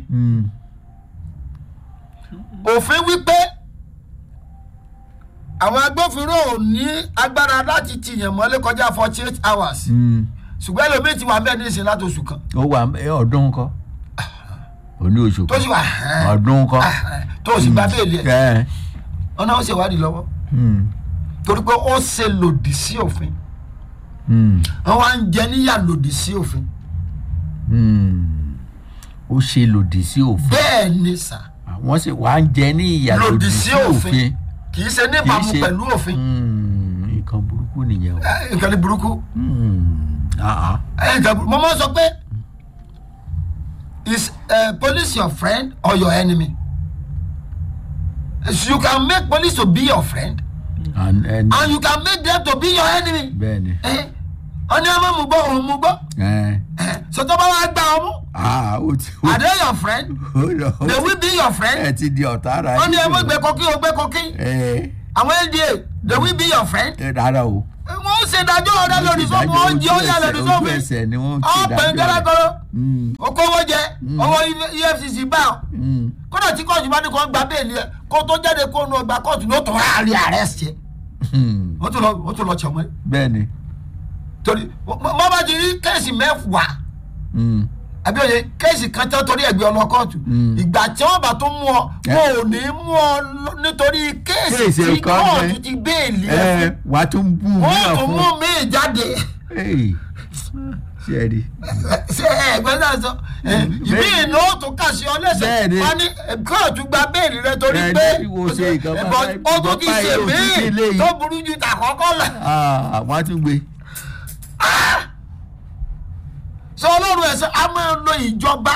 [SPEAKER 2] òfin wípé àwọn agbófinró ò ní agbára láti tìyàn mọ́lé kọjá forty eight hours ṣùgbọ́n ẹlòmíì ti wà bẹ́ẹ̀ ní ìsìn láti oṣù kan.
[SPEAKER 1] ó wà ọdún kọ́ òní oṣù kan
[SPEAKER 2] tó sì wà
[SPEAKER 1] ọdún kọ́
[SPEAKER 2] tó sì gba béèlì ẹ̀ ọ̀nà ó ṣèwádìí lọ́wọ́ torí pé ó ṣe lòdì sí òfin wọ́n wá ń jẹ níyà lòdì sí òfin.
[SPEAKER 1] ó ṣe lòdì sí òfin.
[SPEAKER 2] bẹ́ẹ̀ ni sà.
[SPEAKER 1] wọ́n sì wá ń jẹ ní ìyà lòdì sí òfin.
[SPEAKER 2] kì í ṣe níbàámu pẹ̀lú òfin.
[SPEAKER 1] nǹkan burúkú nìyẹn o.
[SPEAKER 2] nǹkan burúkú. mo máa sọ pé is uh, police your friend or your enemy? So you can make police to be your friend
[SPEAKER 1] and, and,
[SPEAKER 2] and you can make them to be your enemy.
[SPEAKER 1] bẹ́ẹ̀ni.
[SPEAKER 2] ọ̀ní ọmọ mu gbọ́ òun mu gbọ́ sọtọ́ bá wá gbá ọmú.
[SPEAKER 1] ah o ti o
[SPEAKER 2] are they your friend? they will be your friend.
[SPEAKER 1] ẹ ti di ọ̀tá ara
[SPEAKER 2] wọ́n ní ẹ mọ̀ gbé kọ́kí o gbé kọ́kí. àwọn L D A they will be your friend.
[SPEAKER 1] ẹ rárá o.
[SPEAKER 2] wọ́n ṣe dájọ́ ọ̀rẹ́ lórí sọ́mu wọ́n jí ó yà lórí sọ́mu.
[SPEAKER 1] ojú ẹsẹ̀ ni wọ́n ṣe dájọ́
[SPEAKER 2] ọ̀pẹ̀ gẹ́gẹ́rẹ́ okòwò jẹ owó E F C C bá ọ. kódà tí kóòtù bá ní kó gba béèlì ẹ kó tó jáde kó nu ọgbà kóòtù ló tó rà rí arrest yẹ. wọ́n tún lọ wọ́n tún lọ tiẹ̀ mọ́ ẹ.
[SPEAKER 1] bẹ́ẹ̀ni.
[SPEAKER 2] torí mo bá ti rí kéèsì mẹ́wàá àbí òye kéèsì kan tán torí ẹ̀gbẹ́ ọlọ kóòtù ìgbà tí wọ́n bá tó mú ọ wọn ò ní mú ọ nítorí kéèsì tí kóòtù ti béèlì ẹ fún.
[SPEAKER 1] wàá tún bú mi
[SPEAKER 2] náà fún wọ́n tún mú mi jáde.
[SPEAKER 1] ṣe é rí.
[SPEAKER 2] ṣe ẹgbẹ́ náà sọ ìbí ìná ó tún kà sí ọ lẹ́sẹ̀ wọ́n ní kóòtù gba béèlì rẹ torí pé ó tún ti ṣe míì tó burú ju tàkọ́kọ́ lọ.
[SPEAKER 1] àwọn á tún gbé.
[SPEAKER 2] sọ ọlọ́run ẹ̀sán a máa lo ìjọba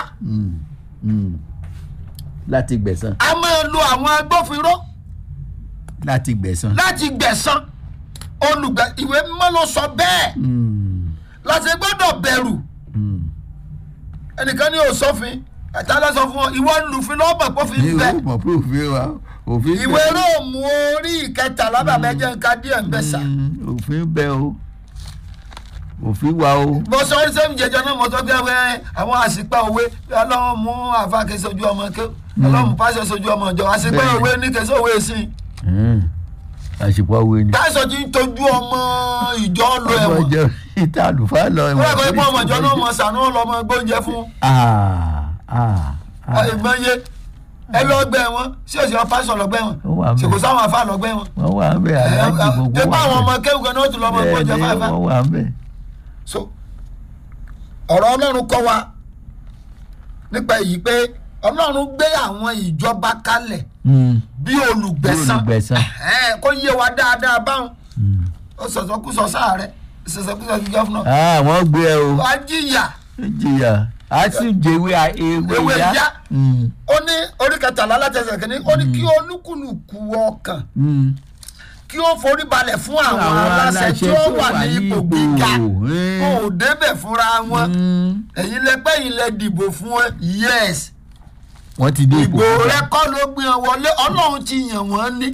[SPEAKER 1] láti gbẹ̀san.
[SPEAKER 2] a máa lo àwọn agbófinró
[SPEAKER 1] láti gbẹ̀san.
[SPEAKER 2] láti gbẹ̀san olùgbẹ̀ ìwé mímọ́ ló sọ bẹ́ẹ̀ láti gbọ́dọ̀ bẹ̀rù ẹnìkan ní òsófin ẹ̀ta lọ sọ fún ọ ìwọ lùfin lọ́bọ̀ pófin bẹ́ẹ̀ ìwé róòmù orí ìkẹtàlá bàbá ẹ̀jẹ̀ nǹkan díẹ̀ ń bẹ̀ sà.
[SPEAKER 1] òfin bẹ́ẹ̀ o òfin wa o.
[SPEAKER 2] mo sọ orí sẹ́mi jẹjọ náà mo sọ pé ẹ àwọn àṣìpá òwe ọlọ́run mú àfáàkè sojú ọmọ ké ọlọ́run mú pàṣẹ sojú ọmọ ìjọ àṣìpá òwe ní kẹsàn òwe sí i.
[SPEAKER 1] àṣìpá òwe ni.
[SPEAKER 2] táṣọ ti ń tọ́jú ọmọ ìjọ lọ ẹ̀wọ̀n.
[SPEAKER 1] ọmọ ìjọ ìta àlùfáà lọ ẹ̀wọ̀n.
[SPEAKER 2] wọ́n kọ́ ipò ọmọ ìjọ náà mọ̀ sànú ọlọ́mọ gbóúnjẹ fún. ìgbọ́n yé ẹ lọ́gbẹ́ wọn sí òsì wọn pásọ lọ́gbẹ́ wọn ṣèkò sáwọn afá lọ́gbẹ́ wọn.
[SPEAKER 1] wọ́n wà ń bẹ̀ aláàjì gbogbo
[SPEAKER 2] wà ń bẹ̀. àwọn ọmọ kéwù kan náà tún lọ́mọ gbóúnjẹ fáfá.
[SPEAKER 1] wọ́n wà ń bẹ̀.
[SPEAKER 2] so ọ̀rọ̀ ọlọ́run kọ́ wa nípa èyí pé ọlọ́run gbé àwọn ìjọba kalẹ̀ bí olùgbẹ̀san kó yé wa dáadáa báwọn ó sọ̀sọ́kúsọ sáàrẹ̀ sọ̀sọ́kúsọ sí gọ́fúnà.
[SPEAKER 1] wọ́n gbé ẹ o.
[SPEAKER 2] wá jìyà.
[SPEAKER 1] jìyà a sì jẹwé ewé ya.
[SPEAKER 2] ó ní orí kẹtàlá látẹsẹ̀ kìíní ó ní kí olúkúlùkù ọkàn kí ó forí balẹ̀ fún àwọn aláṣẹ tí ó wà ní ipò gíga kó o débẹ̀ fúnra wọn ẹ̀yin lẹ́pẹ́ yìí lẹ dìbò fún ẹ yes
[SPEAKER 1] wọ́n ti dé ipò
[SPEAKER 2] ìbò rẹ kọ́ ló gbé wọn wọlé ọlọ́run ti yàn wọ́n ní.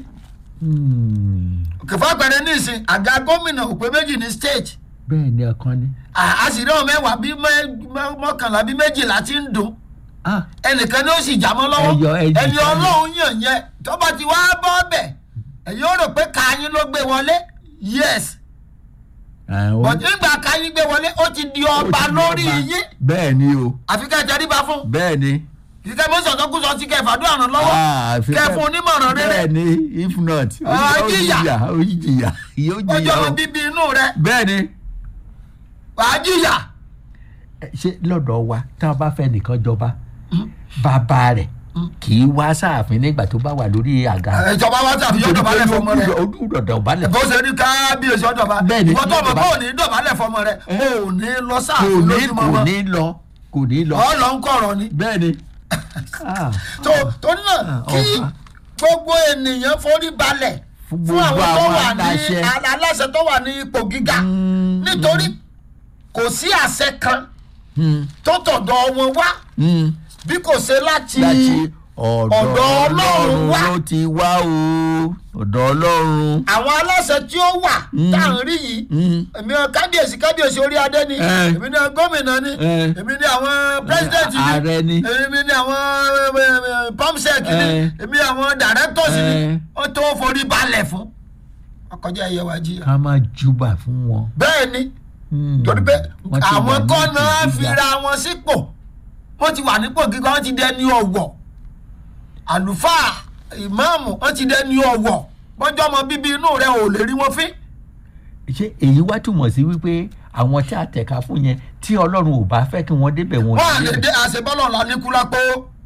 [SPEAKER 2] kẹfà pẹ̀lẹ́ nísìn àga gómìnà òpè méjì ní state.
[SPEAKER 1] bẹ́ẹ̀ ni ọkàn ni.
[SPEAKER 2] àṣírí ọ̀hún mẹ́wàá bí mọ́kànlá bí méjìlá ti ń dùn ẹnìkan ni ó sì já mọ́ lọ́wọ́ ẹni ọlọ́run yàn yẹn tó bá ti wá bọ́ bẹ̀ ẹ̀yin ó rò pé káyín ló gbé wọlé yes but nígbà káyín gbé wọlé ó ti di ọba lórí yín.
[SPEAKER 1] bẹ́ẹ̀ ni o.
[SPEAKER 2] àfi ká ẹ tẹríba fún.
[SPEAKER 1] bẹ́ẹ̀ ni.
[SPEAKER 2] kíkẹ́ bó sọ̀tọ́ kú sọ sí kẹ́ fàdúrà ràn lọ́wọ́ kẹ́ fún onímọ̀ràn rere.
[SPEAKER 1] bẹ́ẹ̀ ni if not.
[SPEAKER 2] ó jìyà
[SPEAKER 1] ó jìyà yóò jìyà o.
[SPEAKER 2] ọjọ́ mi bíbí inú rẹ.
[SPEAKER 1] bẹ́ẹ̀ ni.
[SPEAKER 2] wàá jìyà.
[SPEAKER 1] ṣé lọ́dọ̀ wa tá a bá fẹ́ nìkan jọba bàbá rẹ̀ kì í wá sáàfin nígbà tó bá wà lórí àga.
[SPEAKER 2] ìjọba wa sáàfin yóò dọ̀bálẹ̀ fọmọ rẹ.
[SPEAKER 1] ojú dọ̀bálẹ̀.
[SPEAKER 2] bó ṣe ní kábíyèsí ọ̀dọ̀ba.
[SPEAKER 1] bẹ́ẹ̀ni
[SPEAKER 2] ìwọ tó mọ̀ bó ní dọ̀bálẹ̀ fọmọ rẹ. o ò ní lọ sáàfin lójúmọ́ wọn.
[SPEAKER 1] kò ní lọ kò ní lọ.
[SPEAKER 2] ọ lọ ń kọ̀rọ̀ ni.
[SPEAKER 1] bẹ́ẹ̀ni.
[SPEAKER 2] tó tó náà kí gbogbo ènìyàn forí balẹ̀ fún àwọn tó wà ní aláṣẹ tó wà ní ipò gíga nítorí kò sí àṣẹ kan tó tọ̀dọ̀ wọn wá bí kò ṣe láti ọ̀dọ̀ ọlọ́run wá.
[SPEAKER 1] ló ti wá o ọ̀dọ̀ ọlọ́run.
[SPEAKER 2] àwọn aláṣẹ tí ó wà tá à ń rí yìí èmi kábíyèsí kábíyèsí orí adé ni èmi ní gómìnà ni èmi ní àwọn pírẹsidẹ́ǹtì ni èmi ní àwọn pọ́msẹ̀k ni èmi ní àwọn dàrẹ́tọ̀sì ni wọ́n tó forí balẹ̀ fún ọkọjá ẹ̀yẹ wa jí.
[SPEAKER 1] ká máa júbà fún wọn.
[SPEAKER 2] bẹ́ẹ̀ ni torí pé àwọn kọ́nà fira wọn sípò wọ́n ti wà nípò gíga wọ́n ti dẹni ọ̀wọ̀ àlùfáà ìmáàmù wọ́n ti dẹni ọ̀wọ̀ bọ́jọ́ ọmọ bíbí inú rẹ̀ ò lè rí wọn fín.
[SPEAKER 1] ṣé èyí wá túmọ̀ sí wípé àwọn tí a tẹ̀ka fún yẹn tí ọlọ́run ò bá fẹ́ kí wọ́n débẹ̀ wọn.
[SPEAKER 2] wọ́n lè dé àṣebọ́lọ̀ ńlá ní kúlápó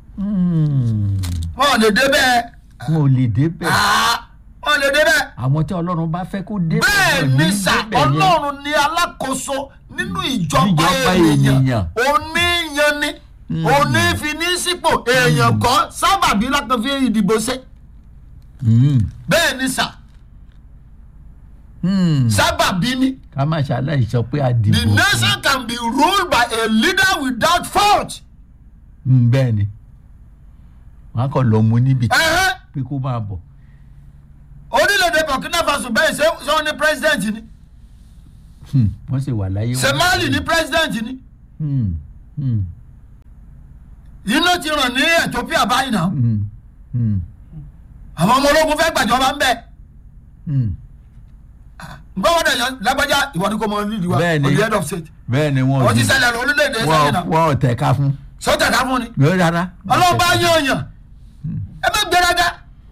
[SPEAKER 2] wọ́n lè dé bẹ́ẹ̀.
[SPEAKER 1] wọ́n ò lè dé bẹ́ẹ̀.
[SPEAKER 2] wọ́n lè dé bẹ́ẹ̀.
[SPEAKER 1] àwọn tí ọlọ́run bá fẹ́ kó débẹ̀
[SPEAKER 2] bẹ́ẹ̀ ni sà ọlọ́run ni alákòóso nínú ìjọba ènìyàn oníyan ni onífinísípò èèyàn kọ́ sábàbí láti fi ìdìbò ṣe. bẹ́ẹ̀ ni sà
[SPEAKER 1] Hmm.
[SPEAKER 2] sábàbí ni.
[SPEAKER 1] ká má ṣàlàyé sọ pé a dìbò
[SPEAKER 2] The nation can be ruled by a leader without fault.
[SPEAKER 1] Hmm, bẹ́ẹ̀ ni wọ́n á kàn lọ mú níbi tí
[SPEAKER 2] Ẹ̀hẹ́.
[SPEAKER 1] pé kó máa bọ̀.
[SPEAKER 2] orílẹ̀-èdè Burkina Faso bẹ́ẹ̀ ṣé ṣé wọ́n ní president ni.
[SPEAKER 1] Hmm, wọ́n sì wà láyé.
[SPEAKER 2] ṣé Mali ní president ni.
[SPEAKER 1] Hmm, hmm,
[SPEAKER 2] iná ti ràn ní Ethiopia báyìí náà.
[SPEAKER 1] hmm, hmm,
[SPEAKER 2] àwọn ọmọ ológun fẹ́ gbàjọba ń bẹ̀.
[SPEAKER 1] hmm.
[SPEAKER 2] gbọ́wọ́ dẹ̀ yan lágbájá ìwọ ni kò mọ nídìí wa
[SPEAKER 1] Bẹ́ẹ̀ ni.
[SPEAKER 2] on the head of state.
[SPEAKER 1] bẹ́ẹ̀ ni wọ́n
[SPEAKER 2] wọ́n ti ṣẹlẹ̀ lọ orílẹ̀-èdè sẹ́yìn náà.
[SPEAKER 1] wọ́n ò tẹ̀ka fún.
[SPEAKER 2] sọ́tẹ̀ ká fún ni.
[SPEAKER 1] lórí rárá.
[SPEAKER 2] ọlọ́run bá yán yàn ẹ bẹ gbéraga.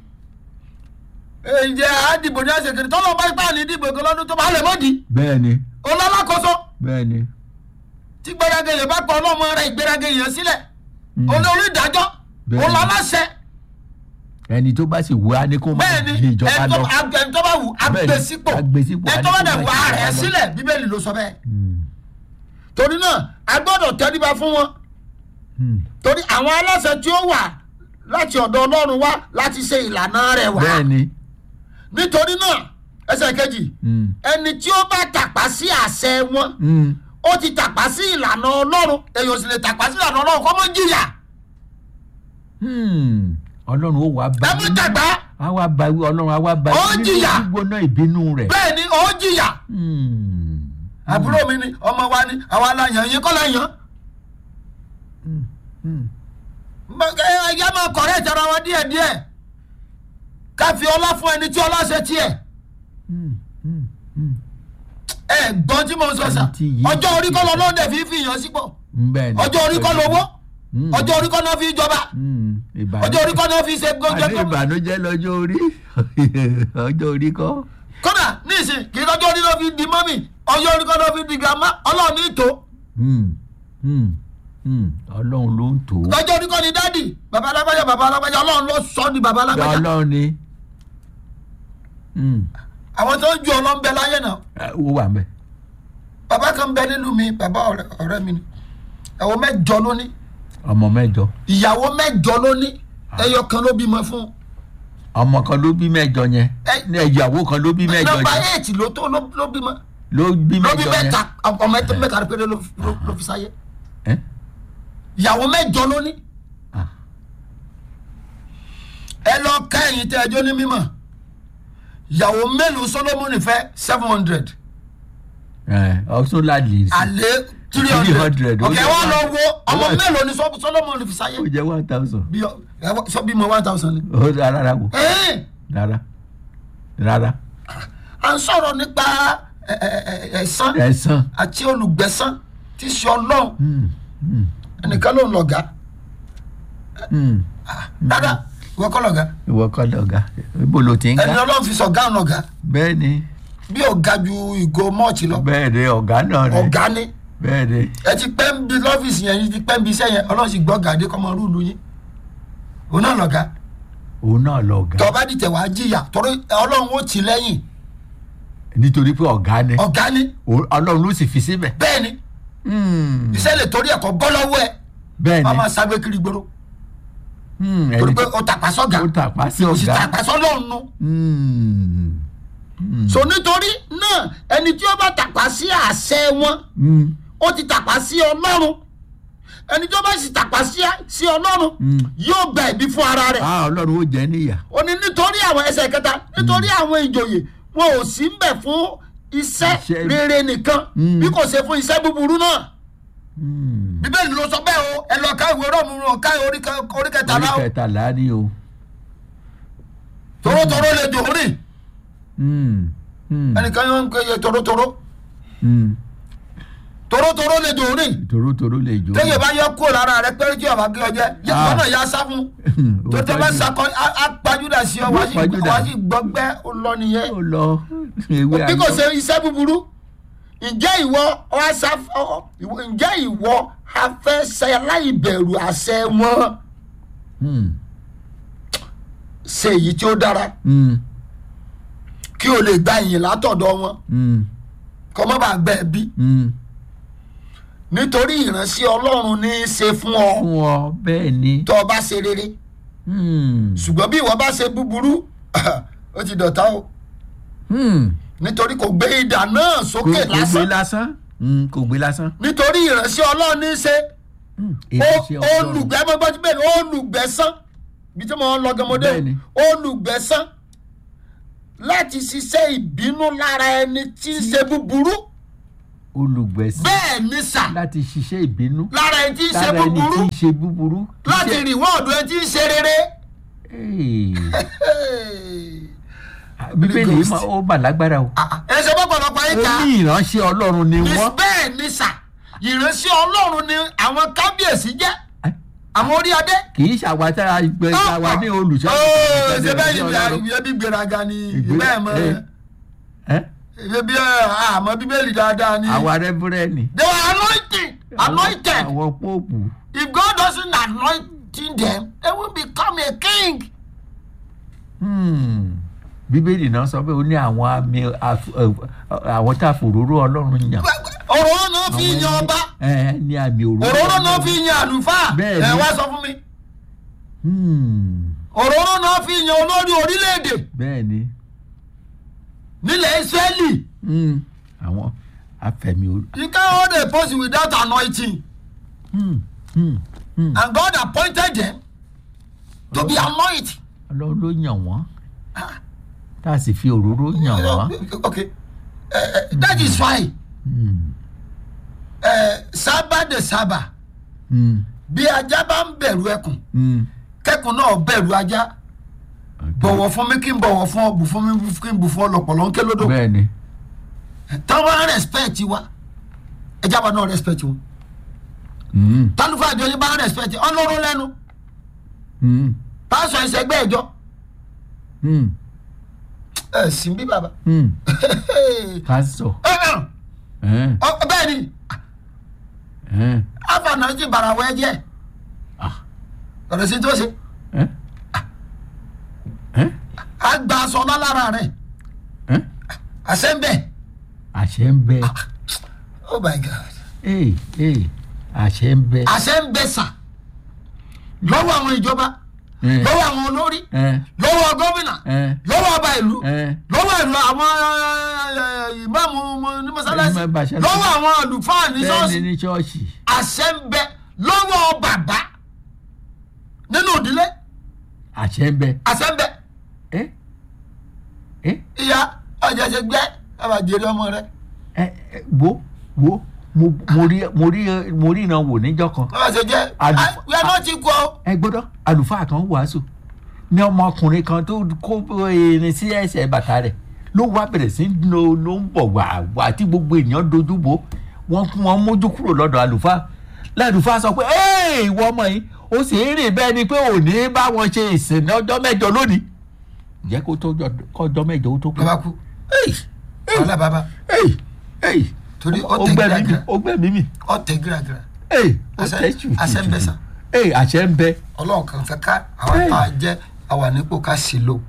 [SPEAKER 2] ǹjẹ́ àdìbò ní àṣekèrè tọ́lọ́ bá ipá ní ìdìbò kan lọ́dún tó bá lè mọ́dì.
[SPEAKER 1] bẹ́ẹ̀ ni
[SPEAKER 2] olólákòóso
[SPEAKER 1] bẹ́ẹ̀ ni.
[SPEAKER 2] tí gbéraga yẹn bá pa ọlọ́mọ rẹ̀ ìgbéraga yẹn sílẹ̀.
[SPEAKER 1] Mm.
[SPEAKER 2] olórí ìdájọ́
[SPEAKER 1] Bẹ́ẹ̀ ni.
[SPEAKER 2] olóláṣẹ.
[SPEAKER 1] ẹni tó bá sì wú á ní kó máa
[SPEAKER 2] bẹ́ẹ̀ ni
[SPEAKER 1] di ìjọba
[SPEAKER 2] ẹni
[SPEAKER 1] lọ.
[SPEAKER 2] tó bá- ẹni tó bá wù
[SPEAKER 1] Bẹ́ẹ̀ ni,
[SPEAKER 2] agbésípò
[SPEAKER 1] agbésípò,
[SPEAKER 2] ẹni tó bá
[SPEAKER 1] á ní
[SPEAKER 2] dẹ̀
[SPEAKER 1] kó
[SPEAKER 2] wà
[SPEAKER 1] máa
[SPEAKER 2] rẹ̀
[SPEAKER 1] ṣe
[SPEAKER 2] sílẹ̀ bíbélì ló sọ bẹ́ẹ̀.
[SPEAKER 1] Hmm,
[SPEAKER 2] torí náà a gbọ́dọ̀ tẹríba fún wọn
[SPEAKER 1] hmm.
[SPEAKER 2] torí àwọn aláṣẹ tí ó wà láti ọ̀dọ̀ ọlọ́run wá láti ṣe ìlànà rẹ̀ wá.
[SPEAKER 1] bẹ́ẹ̀ ni.
[SPEAKER 2] nítorí náà ẹsẹ̀ kejì
[SPEAKER 1] Hmm,
[SPEAKER 2] ẹni tí ó bá tàpá sí àṣẹ wọn
[SPEAKER 1] hmm.
[SPEAKER 2] ó ti tàpá sí ìlànà ọlọ́run èèyàn sì lè tàpá sí ìlànà ọlọ́run kó mọ́ jìyà.
[SPEAKER 1] Hmm. ọlọ́run ó wá bá
[SPEAKER 2] ẹ mú tàgbá
[SPEAKER 1] á wá bá wí ọlọ́run á wá bá
[SPEAKER 2] Ó
[SPEAKER 1] wí
[SPEAKER 2] jìyà.
[SPEAKER 1] nínú gbígbóná ìbínú rẹ̀.
[SPEAKER 2] bẹ́ẹ̀ ni ó jìyà.
[SPEAKER 1] Hmm,
[SPEAKER 2] àbúrò mi ni ọmọ wa ni àwa la yàn yín kọ́ la yàn.
[SPEAKER 1] hmm.
[SPEAKER 2] ẹ̀yà máa kọ̀rẹ́ ìtara wa díẹ̀díẹ̀ ká fi ọlá fún ẹni tí ọlá ṣe tiẹ̀.
[SPEAKER 1] Hmm, hmm, hmm.
[SPEAKER 2] ẹ gbọ́n tí mo sọ sà
[SPEAKER 1] Ẹni tí yìí
[SPEAKER 2] ọjọ́ orí kọ́ lọ lóde fi fi yàn sípò
[SPEAKER 1] bẹ́ẹ̀ ni.
[SPEAKER 2] ọjọ́ orí kọ́ lówó
[SPEAKER 1] Hmm.
[SPEAKER 2] ọjọ́ orí kọ́ náà fi jọba
[SPEAKER 1] Hmm, ìbànújẹ́.
[SPEAKER 2] ọjọ́ orí kọ́ náà fi ṣe gbọ́njẹ́
[SPEAKER 1] àní ìbànújẹ́ lọ́jọ́ orí ọjọ́ orí kọ́.
[SPEAKER 2] kódà níìsín kì í lọ́jọ́ orí ló fi di mọ́mì ọjọ́ orí kọ́ ló fi di gàmá ọlọ́run ní ìtò
[SPEAKER 1] Hmm, hmm, hmm. ọlọ́run ló ń tò ó.
[SPEAKER 2] lọ́jọ́ orí kọ́ ni dádì bàbá alágbájá bàbá alágbájá ọlọ́run ló sọ ní bàbá alágbájá
[SPEAKER 1] ọlọ́run ni. Hmm.
[SPEAKER 2] àwọn tó ń ju ọlọ́run bẹ láyé náà
[SPEAKER 1] Ẹ, ó wà mẹ́.
[SPEAKER 2] bàbá kan bẹ nílùú mi bàbá ọ̀rẹ́ ọ̀rẹ́ mi ni ẹ̀wọ̀n mẹ́jọ ló ní
[SPEAKER 1] ọmọ mẹ́jọ.
[SPEAKER 2] ìyàwó mẹ́jọ ló ní ẹyọ kan ló bímọ fún
[SPEAKER 1] ọmọ kan ló bí mẹ́jọ yẹn.
[SPEAKER 2] Ẹ-
[SPEAKER 1] ní ìyàwó kan ló bí mẹ́jọ
[SPEAKER 2] nọ́mbà
[SPEAKER 1] yẹn.
[SPEAKER 2] eight ló tó ló ló bímọ
[SPEAKER 1] ló bí
[SPEAKER 2] ló bí
[SPEAKER 1] mẹ́jọ yẹn.
[SPEAKER 2] mẹ́ta ọmọ mẹ́ta mẹ́ta péré ló ló- ló fi sáyé
[SPEAKER 1] Ẹ́?
[SPEAKER 2] ìyàwó mẹ́jọ ló ní
[SPEAKER 1] Ah.
[SPEAKER 2] ẹ lọ ká ẹ̀yin tẹ́ ẹjọ́ ní mímọ́ ìyàwó mélòó Solomoni fẹ́ seven hundred
[SPEAKER 1] Ẹ, ọtún láàlì.
[SPEAKER 2] àlè three
[SPEAKER 1] three
[SPEAKER 2] hundred
[SPEAKER 1] hundred.
[SPEAKER 2] ọ̀kẹ́ wọn lọ wo ọmọ
[SPEAKER 1] Ó-
[SPEAKER 2] mélòó ni Sol- Solomoni fi sáyé
[SPEAKER 1] ó jẹ́ one thousand.
[SPEAKER 2] bí ọ ẹ wọ- sọ bímọ one thousand ni.
[SPEAKER 1] ó rárá wò.
[SPEAKER 2] Ẹ́ẹ̀,
[SPEAKER 1] rárá rárá.
[SPEAKER 2] à ń sọ̀rọ̀ nípa ẹ- ẹ- ẹ- ẹ̀san
[SPEAKER 1] ẹ̀san.
[SPEAKER 2] àti olùgbẹ̀san tí í ṣe Ọlọ́run
[SPEAKER 1] Hmm, hmm,
[SPEAKER 2] ẹnìkan ló ń lọ̀gá
[SPEAKER 1] hmm.
[SPEAKER 2] rárá ìwọ kọ́ lọ̀gá
[SPEAKER 1] ìwọ kọ́ lọ̀gá ibo ló ti ń
[SPEAKER 2] ẹni
[SPEAKER 1] ga.
[SPEAKER 2] Ọlọ́run fi sọ̀gá ń lọ̀gá
[SPEAKER 1] bẹ́ẹ̀ ni
[SPEAKER 2] bí ọ̀gá ju ìgò mọ́ọ̀tì lọ
[SPEAKER 1] bẹ́ẹ̀ ni ọ̀gá náà rẹ̀.
[SPEAKER 2] ọ̀gá ni
[SPEAKER 1] bẹ́ẹ̀ ni.
[SPEAKER 2] ẹ ti pẹ́ ń bi lọ́fíìsì yẹn yín ti pẹ́ ń bi iṣẹ́ yẹn Ọlọ́run sì gbọ́ gàdé kọ́mọ rúùlù yín òun náà lọ̀gá
[SPEAKER 1] òun náà lọ̀gá.
[SPEAKER 2] tọ́ bá dìtẹ̀ wá jìyà torí Ọlọ́run ó tì lẹ́yìn
[SPEAKER 1] nítorí pé ọ̀gá ni.
[SPEAKER 2] ọ̀gá ni
[SPEAKER 1] Òun- ọlọ́run ló sì fi síbẹ̀.
[SPEAKER 2] bẹ́ẹ̀ ni
[SPEAKER 1] Hmm,
[SPEAKER 2] iṣẹ́ lè torí ẹ̀kọ́ bọ́ lọ́wọ́ ẹ̀
[SPEAKER 1] bẹ́ẹ̀
[SPEAKER 2] wọ́n
[SPEAKER 1] ni.
[SPEAKER 2] máa ságbé kiri gbòòrò
[SPEAKER 1] Hmm,
[SPEAKER 2] torí
[SPEAKER 1] ẹni
[SPEAKER 2] pé
[SPEAKER 1] tó-
[SPEAKER 2] ó tàpá sọ́gà
[SPEAKER 1] ó tàpá sí
[SPEAKER 2] ó sì
[SPEAKER 1] ọ̀gá.
[SPEAKER 2] tàpá sọ́lọ́run nu.
[SPEAKER 1] Hmm, hmm,
[SPEAKER 2] so nítorí náà ẹni tí ó bá tàpá sí àṣẹ wọn
[SPEAKER 1] hmm,
[SPEAKER 2] ó ti tàpá sí Ọlọ́run ẹni tí ó bá sì tàpá sí sí Ọlọ́run
[SPEAKER 1] Mm.
[SPEAKER 2] yóò gba ẹ̀bi fún ara rẹ̀
[SPEAKER 1] ah ọlọ́run ó jẹ́ níyà.
[SPEAKER 2] ó ní nítorí àwọn ẹsẹ̀ kẹta nítorí àwọn ìjòyè wọn ò sí ń bẹ̀ fún iṣẹ́
[SPEAKER 1] Iṣẹ́-
[SPEAKER 2] rere nìkan
[SPEAKER 1] Mm.
[SPEAKER 2] bí kò ṣe fún iṣẹ́ búburú náà
[SPEAKER 1] Hmm,
[SPEAKER 2] bíbélì ló sọ bẹ́ẹ̀ o ẹ lọ ká ìwé Róòmù ọ̀ká orí kẹ- orí kẹtàlá
[SPEAKER 1] orí
[SPEAKER 2] o
[SPEAKER 1] kẹtàlá ni o.
[SPEAKER 2] torótoró lè jò rìn
[SPEAKER 1] Hmm, hmm,
[SPEAKER 2] ẹnìkan yóò ń kéye torótoró
[SPEAKER 1] hmm.
[SPEAKER 2] torótoró lè jò rìn
[SPEAKER 1] torótoró lè jó.
[SPEAKER 2] téèyàn bá yọ kúrò lára rẹ pé kí ọba gé ọjẹ yẹ
[SPEAKER 1] Ah.
[SPEAKER 2] kọ́nà ya sá fún
[SPEAKER 1] Ó
[SPEAKER 2] tó tẹ bá
[SPEAKER 1] tọ́jú.
[SPEAKER 2] sakọ á pàjùdà sí ọ
[SPEAKER 1] Ó
[SPEAKER 2] wá sí
[SPEAKER 1] pàjùdà.
[SPEAKER 2] wá sí gbọgbẹ́ ó lọ nìyẹn
[SPEAKER 1] ó lọ ewé
[SPEAKER 2] bí kò
[SPEAKER 1] ayọ̀.
[SPEAKER 2] ṣe iṣẹ́ búburú ǹjẹ́ ìwọ wá sá ọ- ìwọ- ǹjẹ́ ìwọ afẹ́sẹ̀ aláìbẹ̀rù àṣẹ wọn
[SPEAKER 1] Hmm,
[SPEAKER 2] ṣe èyí tí ó dára
[SPEAKER 1] hmm,
[SPEAKER 2] kí o lè gba ìyìn látọ̀dọ̀ wọn
[SPEAKER 1] hmm,
[SPEAKER 2] kọ́ mọ́ bá gbẹ bí
[SPEAKER 1] hmm.
[SPEAKER 2] nítorí ìránṣẹ́ Ọlọ́run ní í ṣe fún ọ
[SPEAKER 1] fún ọ bẹ́ẹ̀ ni.
[SPEAKER 2] tó o bá ṣe rere
[SPEAKER 1] Hmm,
[SPEAKER 2] ṣùgbọ́n bí ìwọ bá ṣe búburú ó ti dọ̀tá o
[SPEAKER 1] hmm.
[SPEAKER 2] nítorí kò gbé idà náà sókè
[SPEAKER 1] kò gbé
[SPEAKER 2] lásán
[SPEAKER 1] lásán Mm, kò gbé lásán.
[SPEAKER 2] nítorí ìránṣẹ́ ọlọ́run ní í ṣe
[SPEAKER 1] Mm, ìránṣẹ́ Ọlọ́run.
[SPEAKER 2] olùgbẹ́ mọ́ gbọ́dọ̀ bẹ́ẹ̀ ni olùgbẹ́sán bí tí mo ń lọ gọmọdé
[SPEAKER 1] Bẹ́ẹ̀ni.
[SPEAKER 2] olùgbẹ́sán láti ṣiṣẹ́ ìbínú lára ẹni tí ń ṣe búburú
[SPEAKER 1] olùgbẹ̀sán
[SPEAKER 2] bẹ́ẹ̀ ni sà
[SPEAKER 1] láti ṣiṣẹ́ ìbínú
[SPEAKER 2] lára ẹni tí ń ṣe
[SPEAKER 1] lára ẹni
[SPEAKER 2] búburú
[SPEAKER 1] tí ń ṣe búburú.
[SPEAKER 2] láti
[SPEAKER 1] Iṣẹ́-
[SPEAKER 2] rìwọ́ọ̀dù ẹni tí ń ṣe rere.
[SPEAKER 1] Hey. Bíbélì yìí máa- ó bà lágbára o.
[SPEAKER 2] ẹ ṣe bọ́pọ̀lọpọ̀ yín
[SPEAKER 1] ó
[SPEAKER 2] ká
[SPEAKER 1] ní ìránṣẹ́ Ọlọ́run ni wọ́n.
[SPEAKER 2] bẹ́ẹ̀ ni sà ìránṣẹ́ ọlọ́run ni àwọn kábíyèsí jẹ́ àwọn orí adé.
[SPEAKER 1] kì í ṣàwátá gbẹ àwa ní olùṣọ́.
[SPEAKER 2] Ó, ṣe bẹ́ẹ̀ ni ẹbí gbéraga ni bẹ́ẹ̀ mọ ẹbí àmọ́ bíbélì dáadáa ni.
[SPEAKER 1] àwa rẹ́búrẹ́nì.
[SPEAKER 2] they were anointed anointed
[SPEAKER 1] àwọn póòpù.
[SPEAKER 2] if God doesn't anoint them they will become a king.
[SPEAKER 1] Hmm. Bíbélì náà sọ pé ó ní àwọn àmì àf- ẹ- àwọn tá a fòróró Ọlọ́run yàn.
[SPEAKER 2] òróró náà fi
[SPEAKER 1] Àwọn
[SPEAKER 2] yan
[SPEAKER 1] ẹni-
[SPEAKER 2] ọba
[SPEAKER 1] ẹ ní àmì òróró.
[SPEAKER 2] òróró náà fi yan àlùfáà
[SPEAKER 1] Bẹ́ẹ̀ ni.
[SPEAKER 2] ẹ wá sọ fún mi
[SPEAKER 1] Hmm.
[SPEAKER 2] òróró náà fi yan olórí orílẹ̀-èdè
[SPEAKER 1] bẹ́ẹ̀ ni.
[SPEAKER 2] nílẹ̀ Ísírẹ́lì.
[SPEAKER 1] Hmm. àwọn afẹ̀mí olú.
[SPEAKER 2] You can't hold a post without anointing.
[SPEAKER 1] Hmm. Hmm. Hmm.
[SPEAKER 2] And God appointed them to be anointed.
[SPEAKER 1] Ọlọ́run ló yàn wọ́n tá a sì fi òróró yàn wọ́n.
[SPEAKER 2] Okay. Uh, uh, that is why
[SPEAKER 1] Hmm.
[SPEAKER 2] uh, sábà de sábà
[SPEAKER 1] Hmm.
[SPEAKER 2] bí ajá bá ń bẹ̀rù ẹkùn
[SPEAKER 1] Hmm.
[SPEAKER 2] kẹ́kùn náà bẹ̀rù ajá bọ̀wọ̀ fún mi kí n bọ̀wọ̀ fún ọ bù fún mi kí n bù fún ọ lọ̀pọ̀lọ́ ń ké lódò.
[SPEAKER 1] bẹ́ẹ̀ ni.
[SPEAKER 2] táwọn respect wa ẹjá wa náà respect wọn.
[SPEAKER 1] Hmm.
[SPEAKER 2] tálùfà àjọ yìí bá respect ọlọ́run lẹ́nu
[SPEAKER 1] Hmm.
[SPEAKER 2] pásọ ìṣẹ́gbẹ́ ìjọ
[SPEAKER 1] Hmm.
[SPEAKER 2] ẹ̀ sìn bí bàbá.
[SPEAKER 1] Hmm. pásítọ̀. Ẹ̀.
[SPEAKER 2] Ọ- bẹ́ẹ̀ ni
[SPEAKER 1] Ẹ̀.
[SPEAKER 2] afanàjì bàràwọ̀ ẹ̀jẹ̀
[SPEAKER 1] Ah.
[SPEAKER 2] ọ̀rọ̀ sí tó ṣe
[SPEAKER 1] Ẹ̀. Ẹ̀.
[SPEAKER 2] àgbà sọ̀nà lára rẹ̀
[SPEAKER 1] Ẹ̀.
[SPEAKER 2] àṣẹ ń bẹ̀.
[SPEAKER 1] àṣẹ ń bẹ.
[SPEAKER 2] Oh my God
[SPEAKER 1] Ee, ee, àṣẹ ń bẹ.
[SPEAKER 2] àṣẹ ń bẹ̀ sà lọ́wọ́ àwọn ìjọba
[SPEAKER 1] Ẹ̀.
[SPEAKER 2] lọ́wọ́ àwọn olórí
[SPEAKER 1] Ẹ̀.
[SPEAKER 2] lọ́wọ́ gómìnà
[SPEAKER 1] Ẹ̀.
[SPEAKER 2] lọ́wọ́ ọba ìlú
[SPEAKER 1] Ẹ̀.
[SPEAKER 2] lọ́wọ́ ìlú àwọn ìmáàmù ní mọ́sálásí
[SPEAKER 1] Ìmáàmù mọ́sálásí.
[SPEAKER 2] lọ́wọ́ àwọn àlùfáà ní
[SPEAKER 1] bẹ́ẹ̀ ni
[SPEAKER 2] ṣọ́ọ̀ṣì
[SPEAKER 1] ní ṣọ́ọ̀ṣì.
[SPEAKER 2] àṣẹ ń bẹ lọ́wọ́ bàbá nínú ìdílé
[SPEAKER 1] àṣẹ ń bẹ.
[SPEAKER 2] àṣẹ ń bẹ
[SPEAKER 1] Ẹ́. Ẹ́.
[SPEAKER 2] ìyá ọjà ṣe gbẹ ẹ bá jèrè ọmọ rẹ
[SPEAKER 1] Ẹ ẹ wo wo mo mo rí mo rí mo rí ìran wò níjọ́ kan.
[SPEAKER 2] ọ ṣe jẹ
[SPEAKER 1] Àlùfáà-
[SPEAKER 2] wíwá náà ti kú ọ.
[SPEAKER 1] Ẹ gbọ́dọ̀ àlùfáà kan wàásù ní ọmọkùnrin kan tó kó irin sí ẹsẹ̀ bàtà rẹ̀ ló wá bẹ̀rẹ̀ sí ló ló ń bọ̀ wà wà tí gbogbo èèyàn dojú bò wọ́n fún wọn mójú kúrò lọ́dọ̀ àlùfáà lálùfáà sọ pé ẹ́ẹ̀ ìwọ ọmọ yìí ó sì ń rìn bẹ́ẹ̀ ni pé ò ní bá wọn ṣe ìsìn ní ọjọ́ mẹ́jọ lónìí jẹ́ kó tó kọjọ́ mẹ́jọ ó tó kú.
[SPEAKER 2] bàbá kú wàhálà bàbá
[SPEAKER 1] Ẹ́ẹ̀, ẹ́ẹ̀,
[SPEAKER 2] torí ó
[SPEAKER 1] ó
[SPEAKER 2] tẹ
[SPEAKER 1] gbẹ́ mímì
[SPEAKER 2] gíragíra
[SPEAKER 1] ó gbẹ́ mímì
[SPEAKER 2] ó tẹ gíragíra
[SPEAKER 1] ẹ́ẹ̀ ó
[SPEAKER 2] Àṣẹ-
[SPEAKER 1] tẹ́ ṣù
[SPEAKER 2] àṣẹ ń bẹ sà.
[SPEAKER 1] ẹ́ẹ̀ àṣẹ ń bẹ.
[SPEAKER 2] ọlọ́run kan fẹ́ ká àwọn
[SPEAKER 1] Hey.
[SPEAKER 2] tá a jẹ́ àwa nípò ká sí lò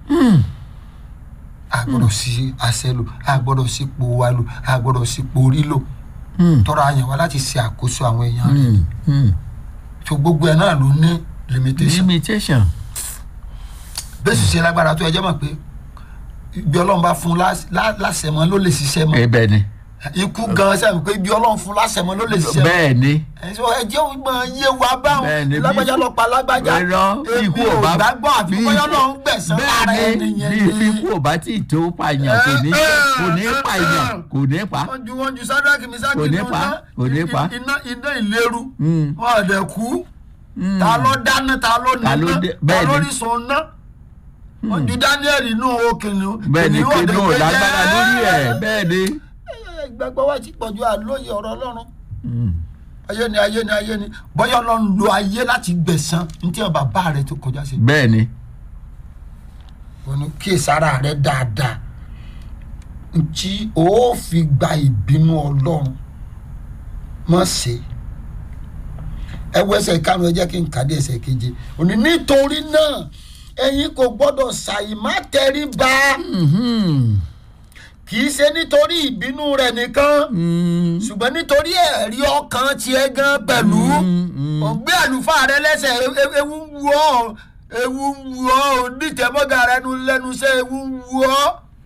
[SPEAKER 2] a gbọ́dọ̀ sí àṣẹ lò a gbọ́dọ̀ sí ipò wa lò a gbọ́dọ̀ sí ipò orí lò
[SPEAKER 1] Hmm.
[SPEAKER 2] tọrọ àyàn wa láti ṣe àkóso àwọn èèyàn rẹ̀
[SPEAKER 1] Hmm. Hmm.
[SPEAKER 2] tó gbogbo ẹ̀ náà ló ní limitation
[SPEAKER 1] limitation.
[SPEAKER 2] bẹ́ẹ̀ sì ṣe lágbára tó ẹ jẹ́ mọ̀ pé ibi ọlọ́run bá fún lás- lá- láṣẹ mọ́ ló lè ṣiṣẹ́ mọ́
[SPEAKER 1] ẹ bẹ́ẹ̀ ni.
[SPEAKER 2] ikú gan sẹ́mi pé ibi ọlọ́run fún láṣẹ mọ́ ló lè ṣiṣẹ́ mọ́
[SPEAKER 1] bẹ́ẹ̀ ni.
[SPEAKER 2] ẹ jẹ́ ògbọ́n yé wa
[SPEAKER 1] Bẹ́ẹ̀
[SPEAKER 2] báwọn
[SPEAKER 1] ni, bí-
[SPEAKER 2] lágbájá lọ pa lágbájá
[SPEAKER 1] Irọ́, bí ikú ò bá-
[SPEAKER 2] gbàgbọ́ àfi
[SPEAKER 1] bí-
[SPEAKER 2] bóyá náà ń gbẹ̀sán ara
[SPEAKER 1] bẹ́ẹ̀
[SPEAKER 2] ẹni
[SPEAKER 1] ni
[SPEAKER 2] yẹn
[SPEAKER 1] bí bí ikú ò bá tí ì tó pààyàn kò ní kò ní pààyàn kò ní pa.
[SPEAKER 2] wọ́n ju wọ́n ju Sádákì Mísákì
[SPEAKER 1] Kò ní
[SPEAKER 2] nínú
[SPEAKER 1] pa,
[SPEAKER 2] iná-
[SPEAKER 1] kò ní pa.
[SPEAKER 2] iná iná ìléru
[SPEAKER 1] Hmm.
[SPEAKER 2] wọn ò dẹ̀ kú
[SPEAKER 1] Hmm.
[SPEAKER 2] ta ló dáná ta ló
[SPEAKER 1] Ta ló
[SPEAKER 2] níná
[SPEAKER 1] dé-
[SPEAKER 2] ta
[SPEAKER 1] bẹ́ẹ̀
[SPEAKER 2] ló
[SPEAKER 1] ni.
[SPEAKER 2] rí sun ná wọ́n ju Daniel inú okìnrin
[SPEAKER 1] bẹ́ẹ̀ ni kí inú ò lágbára lórí ẹ̀ bẹ́ẹ̀ ni.
[SPEAKER 2] gbàgbọ́ wa ti pọ̀jù àlóye ọ̀rọ̀ Ọlọ́run
[SPEAKER 1] Hmm.
[SPEAKER 2] ayé ni ayé ni ayé ni bóyá Ọlọ́run lo ayé láti gbẹ̀san ní tí bàbá rẹ tó kọjá sí
[SPEAKER 1] bẹ́ẹ̀ ni.
[SPEAKER 2] òní kíyèsára rẹ dáadáa ntí ó fi gba ìbínú Ọlọ́run mọ̀ sí ẹ wo ẹsẹ̀ karùn-ún ẹ jẹ́ kí n kàdé ẹsẹ̀ keje òní nítorí náà ẹ̀yin kò gbọ́dọ̀ ṣàìmá tẹríba
[SPEAKER 1] Mhm.
[SPEAKER 2] kì í ṣe nítorí ìbínú rẹ̀ nìkan
[SPEAKER 1] Hmm.
[SPEAKER 2] ṣùgbọ́n nítorí ẹ̀rí ọkàn tiẹ̀ gan pẹ̀lú
[SPEAKER 1] Hmm.
[SPEAKER 2] ọ̀gbẹ́ àlùfáà rẹ lẹ́sẹ̀ e- e- ewu ń wu ọ́ ewu ń wu ọ́ onítẹ̀mọ́gà rẹ nu lẹ́nu iṣẹ́ ewu ń wu ọ́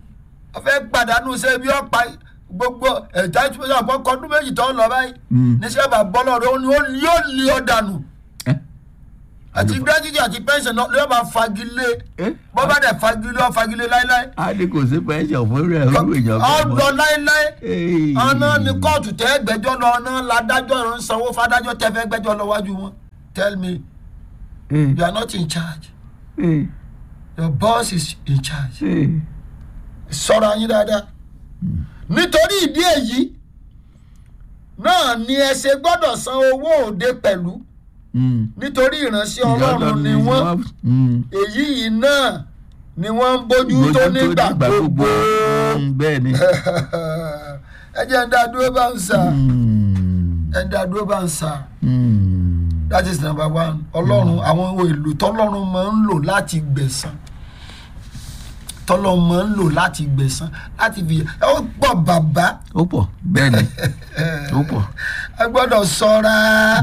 [SPEAKER 2] ọ̀fẹ́ pàdánù ṣe bí ọ̀pá gbogbo ẹ̀dá ìtumọ̀ àpọ̀ kọ́dún méjì tó ń lọ báyìí níṣẹ́ bá bọ́ lọ́rọ̀ ó ní yóò lé ọ dànù àti gírẹ́jìtì àti pẹ́ńsẹ̀ náà ló máa fagilé bó bá dẹ̀ fagilé ọ fagilé láíláí.
[SPEAKER 1] a ní kò sí pẹ́ńsẹ̀ fún rẹ̀ olú ìjọba.
[SPEAKER 2] ọ̀dọ̀ láíláí ọ̀nà ní kóòtù tẹ́ gbẹ́jọ́ lọ ọ̀nà ládájọ́ ń sanwó fádájọ́ tẹ́ fẹ́ gbẹ́jọ́ lọ wájú wọn. Tell me mm. you are not in charge mm. your boss is in charge. Sọ̀rọ̀ yín dáadáa nítorí ìdí èyí náà ni ẹ ṣe gbọ́dọ̀ san owó òde pẹ̀lú. Mm. nítorí ìránṣẹ́ ọlọ́run ni wọ́n èyí yìí náà ni wọ́n ń bójú tó nígbà gbogbo
[SPEAKER 1] bẹ́ẹ̀ ni
[SPEAKER 2] ẹ jẹ́ ń dá dúró bá ń sà ẹ ń dá dúró bá ń sà that is number one. Ọlọ́run àwọn ohun èlò tọ́lọ́run máa ń lò láti gbẹ̀san tọ́lọ́run máa ń lò láti gbẹ̀san láti fi ó pọ̀ bàbá.
[SPEAKER 1] ó pọ̀ bẹ́ẹ̀ ni ó pọ̀.
[SPEAKER 2] ẹ gbọ́dọ̀ ṣọ́ra.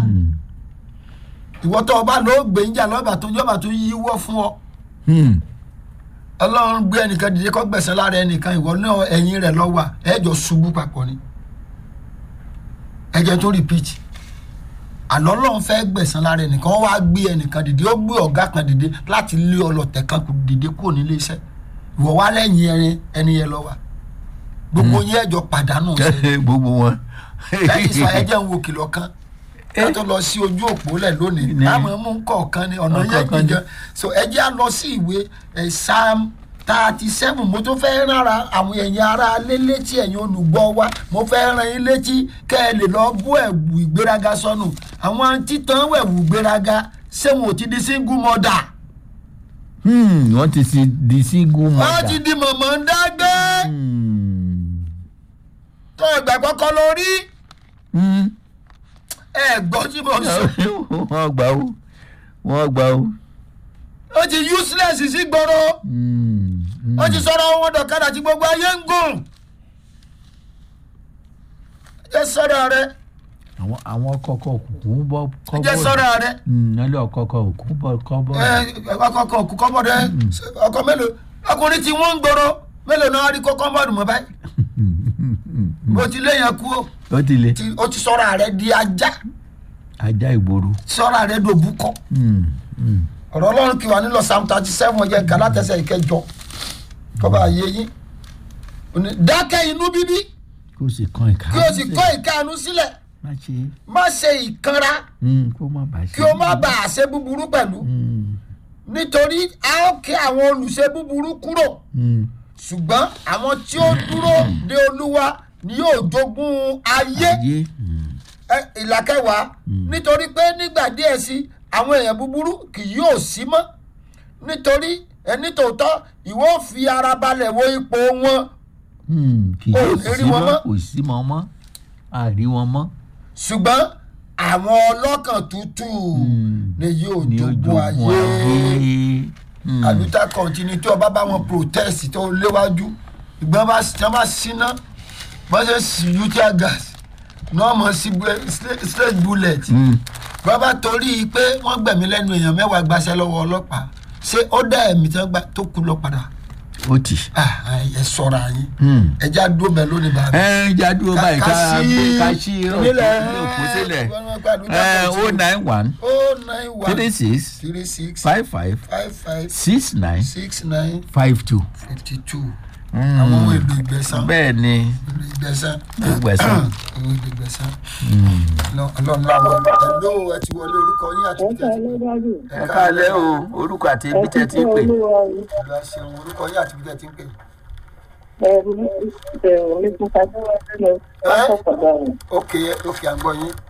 [SPEAKER 2] Ìwọ tó o bá lọ gbé ń jà lọ́ba tó jọba tó yíwọ́ fún ọ. Ọlọ́run gbé ẹnìkan dìde kó gbẹ̀san lára ẹnìkan ìwọ náà ẹ̀yìn rẹ̀ lọ́wọ́ ẹ̀jọ̀ ṣubú papọ̀ ni ẹ̀jẹ̀ tó repeat àlọ́ Ọlọ́run fẹ́ gbẹ̀san lára ẹnìkan wọ́n wá gbé ẹnìkan dìde ó gbé ọ̀gá kan dìde láti lé ọlọ́tẹ̀ kan dìde kúrò nílé iṣẹ́ ìwọ wá lẹ́yìn ẹni yẹn lọ́wọ́ gbogbo yẹn ẹ̀jọ̀ pàdánù
[SPEAKER 1] ṣe gbogbo wọn.
[SPEAKER 2] lẹ́yìn ìsọ ẹ̀jẹ̀ ń wo kìlọ̀ kan ká tó lọ sí ojú òpó lẹ̀ lónìí àmọ́ mú kọ̀ọ̀kan ní ọ̀nà yẹn jíjẹ so ẹ jẹ́ á lọ sí ìwé Psalm thirty seven mo tó fẹ́ rárá àwọn ẹ̀yin ará lé létí ẹ̀yin olùgbọ́ wa mo fẹ́ rán yín létí kẹ́ ẹ lè lọ bú ẹ̀wù ìgbéraga sọnù àwọn títàn ẹ̀wù ìgbéraga ṣé wọn ò ti di single mother.
[SPEAKER 1] wọ́n ti di single mother.
[SPEAKER 2] wọ́n ti di mọ̀mọ́ ń dágbé tó ìgbàgbọ́ kọ́ lórí ẹ gbọ́ tí mo sọ.
[SPEAKER 1] wọ́n gbà ó wọ́n gbà ó.
[SPEAKER 2] ó ti useless sí gbòòrò ó ti sọ̀rọ̀ wọn dọ̀kadà tí gbogbo ayé ń gùn. ẹ sọ̀rọ̀ rẹ.
[SPEAKER 1] àwọn àwọn kọ̀ọ̀kan òkùnkùn bọ́ kọ́bọ̀dù.
[SPEAKER 2] ẹ sọ̀rọ̀ rẹ.
[SPEAKER 1] nílẹ̀ ọ̀kọ̀ọ̀kan òkùnkùn bọ́ kọ́bọ̀dù.
[SPEAKER 2] ẹ ọkọ̀ọ̀kan òkùnkùn kọ́bọ̀dù ẹ ọkọ̀ mélòó ọkùnrin tí wọ́n ń gbòòrò mélòó náà rí kó kọ́bọ̀dù mọ́ báyìí. bó ti lé yẹn kú ó.
[SPEAKER 1] ó ti lé.
[SPEAKER 2] ó ti sọ̀rọ̀ rẹ di ajá.
[SPEAKER 1] ajá ìgboro.
[SPEAKER 2] sọ̀rọ̀ rẹ dòbú kọ́. ọ̀rọ̀ Ọlọ́run kí wà nílò Psalm thirty seven ọjọ́ ìkàlá tẹ̀sẹ̀ ìkẹjọ kọ́ba àyè yín dákẹ́ inú bíbí
[SPEAKER 1] kí o sì kọ́ ìka
[SPEAKER 2] kí o sì kọ́ ìkanu sílẹ̀
[SPEAKER 1] má ṣe
[SPEAKER 2] má ṣe ìkanra kí o má bàa ṣe búburú pẹ̀lú nítorí a ó ké àwọn olùṣe búburú kúrò ṣùgbọ́n àwọn tí ó dúró de Olúwa ni yóò jogún ayé ìlàkẹwàá nítorí pé nígbà díẹ̀ sí àwọn èèyàn búburú kì yóò sí mọ́ nítorí ẹni tòótọ́ ìwọ fi ara balẹ̀ wo ipò wọn.
[SPEAKER 1] kì yóò sí mọ́ kò sí mọ́ mọ́ àrí wọn mọ́.
[SPEAKER 2] ṣùgbọ́n àwọn ọlọ́kàn tútù ni yóò jogún ayé. àlùtà kọ̀ǹtínú tí ọba bá wọn protest tó léwájú ìgbọ́n bá bá síná bá ṣe sí utia gas náà mọ̀ sí straight bullet. bàbá torí pé wọ́n gbẹ̀mí lẹ́nu èèyàn mẹ́wàá gbaṣẹ́ lọ́wọ́ ọlọ́pàá ṣé ó dá ẹ̀mí tó kú lọ padà.
[SPEAKER 1] ó ti.
[SPEAKER 2] ẹ sọ̀rọ̀ ayé ẹ já dúró bẹ́ẹ̀ lónìí bá mi.
[SPEAKER 1] ẹ já dúró báyìí ká ká sí òkú sílẹ̀ ẹ o nine one three six five five six nine five two.
[SPEAKER 2] fifty two àwọn ohun èlò ìgbẹ̀san.
[SPEAKER 1] bẹ́ẹ̀ ni
[SPEAKER 2] ìgbẹ̀san.
[SPEAKER 1] ìgbẹ̀san.
[SPEAKER 2] ìgbẹ̀san. ọlọ́run láwọ ẹ̀ló ẹ ti wọlé orúkọ yín àti ibi tẹ́ ti pè.
[SPEAKER 1] ẹ káalẹ́ o orúkọ àti ibi tẹ́ ti pè.
[SPEAKER 2] ìlú àṣẹwọ̀n orúkọ yín àti ibi tẹ́ ti pè. ok ok à ń gbọ́ yín.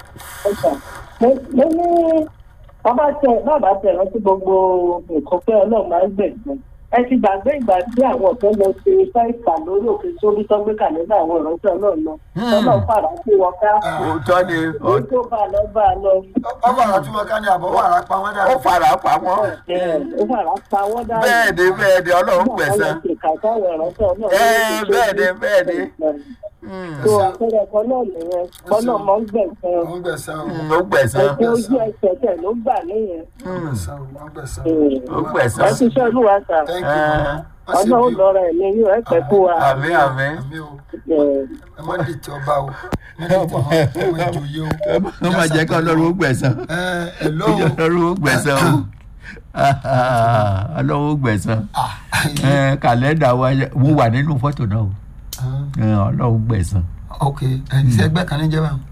[SPEAKER 3] mo ní bàbá tẹ bàbá tẹ rántí gbogbo nǹkan pé ọlọ́run máa ń gbẹ̀gbọ́n ẹ ti gbàgbé ìgbà tí àwọn ọ̀fẹ́ lọ ṣe fáìfà lórí òkè sórí tọ́gbé kàlẹ́dà àwọn ìrántí ọlọ́run lọ ọlọ́run fàrà sí wọn ká.
[SPEAKER 1] òótọ́ ni
[SPEAKER 3] ó tó bá a lọ bá a lọ.
[SPEAKER 2] ó fàrà tí wọn ká ní àbọ̀ wàrà pa wọ́n dáadáa.
[SPEAKER 1] ó fàrà pa wọ́n.
[SPEAKER 3] ó fàrà pa wọ́n dáadáa.
[SPEAKER 1] bẹ́ẹ̀ ni bẹ́ẹ̀ ni ọlọ́run gbẹ̀san. bẹ́ẹ̀ ni bẹ́ẹ̀ ni
[SPEAKER 3] tó àpẹẹrẹ kan náà nìyẹn kan náà mọ́ ń gbẹ̀sán
[SPEAKER 2] ó ń gbẹ̀sán o.
[SPEAKER 1] ó gbẹ̀sán
[SPEAKER 3] ẹ̀sìn ojú ẹsẹ̀ tẹ̀ ló gbà nìyẹn.
[SPEAKER 2] ó ń gbẹ̀sán o. ó ń gbẹ̀sán o.
[SPEAKER 1] ó gbẹ̀sán.
[SPEAKER 3] ẹ ti ṣe olúwa sà
[SPEAKER 2] thank you mama.
[SPEAKER 3] ọ̀nà ò lọ́ra ẹ̀ ní yóò ẹ̀ pẹ́ fún wa.
[SPEAKER 1] àmín àmín.
[SPEAKER 2] àmì o ẹ má dìtẹ̀ ọba o ẹ má dìtẹ̀ ọmọ ìjòyè o.
[SPEAKER 1] ó máa jẹ́ kí ọlọ́run ó gbẹ̀sán.
[SPEAKER 2] ẹ ẹ lọ o.
[SPEAKER 1] ọlọ́run ó gbẹ̀sán o. ọlọ́run ó gbẹ̀sán. kàlẹ́ndà wa mo wà nínú fọ́tò náà o. ọlọ́run gbẹ̀sán.
[SPEAKER 2] ok ẹ ṣe ẹgbẹ́ kan ní jẹ́ báwọn.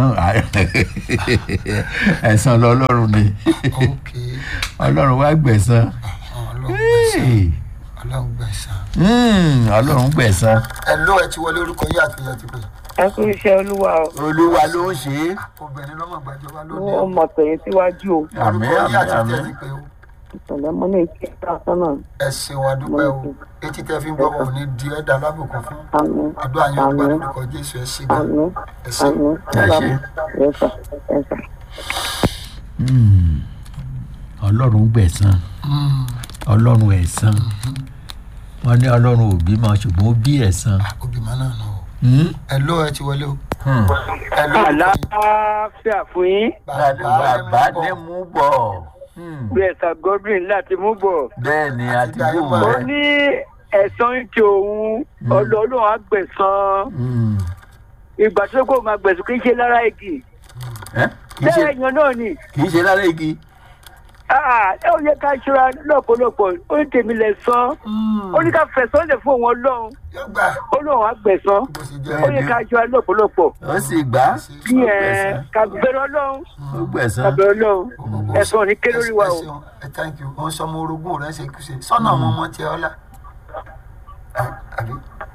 [SPEAKER 1] ẹ̀san lọ́lọ́run ni.
[SPEAKER 2] ok
[SPEAKER 1] ọlọ́run wá gbẹ̀sán.
[SPEAKER 2] ọlọ́run gbẹ̀sán. ọlọ́run gbẹ̀sán.
[SPEAKER 1] ọlọ́run gbẹ̀sán.
[SPEAKER 2] ẹ ló ẹ ti wọlé orúkọ yìí àti ìyá ti pè.
[SPEAKER 3] ẹ kú iṣẹ́ olúwa o.
[SPEAKER 1] olúwa ló ń ṣe é.
[SPEAKER 2] obìnrin lọ́mọ gbàjọba lónìí.
[SPEAKER 3] ó mọ̀ tẹ̀yìn síwájú o.
[SPEAKER 1] àmín
[SPEAKER 2] orúkọ yìí
[SPEAKER 1] àmín
[SPEAKER 2] àti ìyá
[SPEAKER 1] àmín.
[SPEAKER 2] ti pè o.
[SPEAKER 3] ìṣẹ̀lẹ̀ mọ́ ní ìṣe ìtàsánà.
[SPEAKER 2] ẹ ṣeun adúpẹ́ o etí tẹ́ fi ń gbọ́ wọn ò ní di ẹ̀dá lábùkún fún.
[SPEAKER 3] àmín
[SPEAKER 2] àdúrà yín ó gbà lórúkọ jésù ẹ ṣe gan.
[SPEAKER 3] àmín
[SPEAKER 2] ẹ ṣe.
[SPEAKER 3] àmín.
[SPEAKER 1] Ẹ ṣé.
[SPEAKER 3] ẹ sà ẹ sà.
[SPEAKER 1] Mm. ọlọ́run gbẹ̀sán. ọlọ́run ẹ̀san. wọ́n ní ọlọ́run ò bímọ ṣùgbọ́n ó bí ẹ̀san.
[SPEAKER 2] obìnrin náà nù o.
[SPEAKER 1] Mm.
[SPEAKER 2] ẹ ló ẹ ti wọlé o.
[SPEAKER 1] Hmm.
[SPEAKER 2] ẹ ló
[SPEAKER 3] àlàáfíà fún yín.
[SPEAKER 1] bàbá ní mú bọ̀. Hmm.
[SPEAKER 3] gbèsà godwin láti mú bọ̀.
[SPEAKER 1] bẹ́ẹ̀ ni a ti bú
[SPEAKER 3] ó
[SPEAKER 1] rẹ̀.
[SPEAKER 3] ní ẹ̀san ìjọ òun ọlọ́run á gbẹ̀san.
[SPEAKER 1] Hmm.
[SPEAKER 3] ìgbà tó kò máa gbẹ̀sùn kì í ṣe lára igi.
[SPEAKER 1] Ẹ́, kì í ṣe
[SPEAKER 3] bẹ́ẹ̀ yan náà ni.
[SPEAKER 1] kì í ṣe lára igi.
[SPEAKER 3] ẹ ò yẹ ká ṣọ́ra lọ́pọ̀lọpọ̀ ó ní tèmi lẹ̀ sán. ó ní ká fẹ̀sán lè fún òun ọlọ́run.
[SPEAKER 2] yóò gbà
[SPEAKER 3] ọlọ́run á gbẹ̀san.
[SPEAKER 2] bó ṣe
[SPEAKER 3] ó
[SPEAKER 2] jẹ́.
[SPEAKER 3] yẹ ká ṣọ́ra lọ́pọ̀lọpọ̀.
[SPEAKER 1] ó sì gbà á.
[SPEAKER 3] bí ẹ ká bẹ̀rẹ̀ ọlọ́run
[SPEAKER 1] ó gbẹ̀san.
[SPEAKER 3] ká bẹ̀rẹ̀ ọlọ́run ẹ̀san ní ké lórí wa o.
[SPEAKER 2] ẹ ṣeun ẹ thank you òun sọmọ orogún rẹ ṣe kúṣe sọnà ọmọ ọmọ tiẹ ọlá. àbí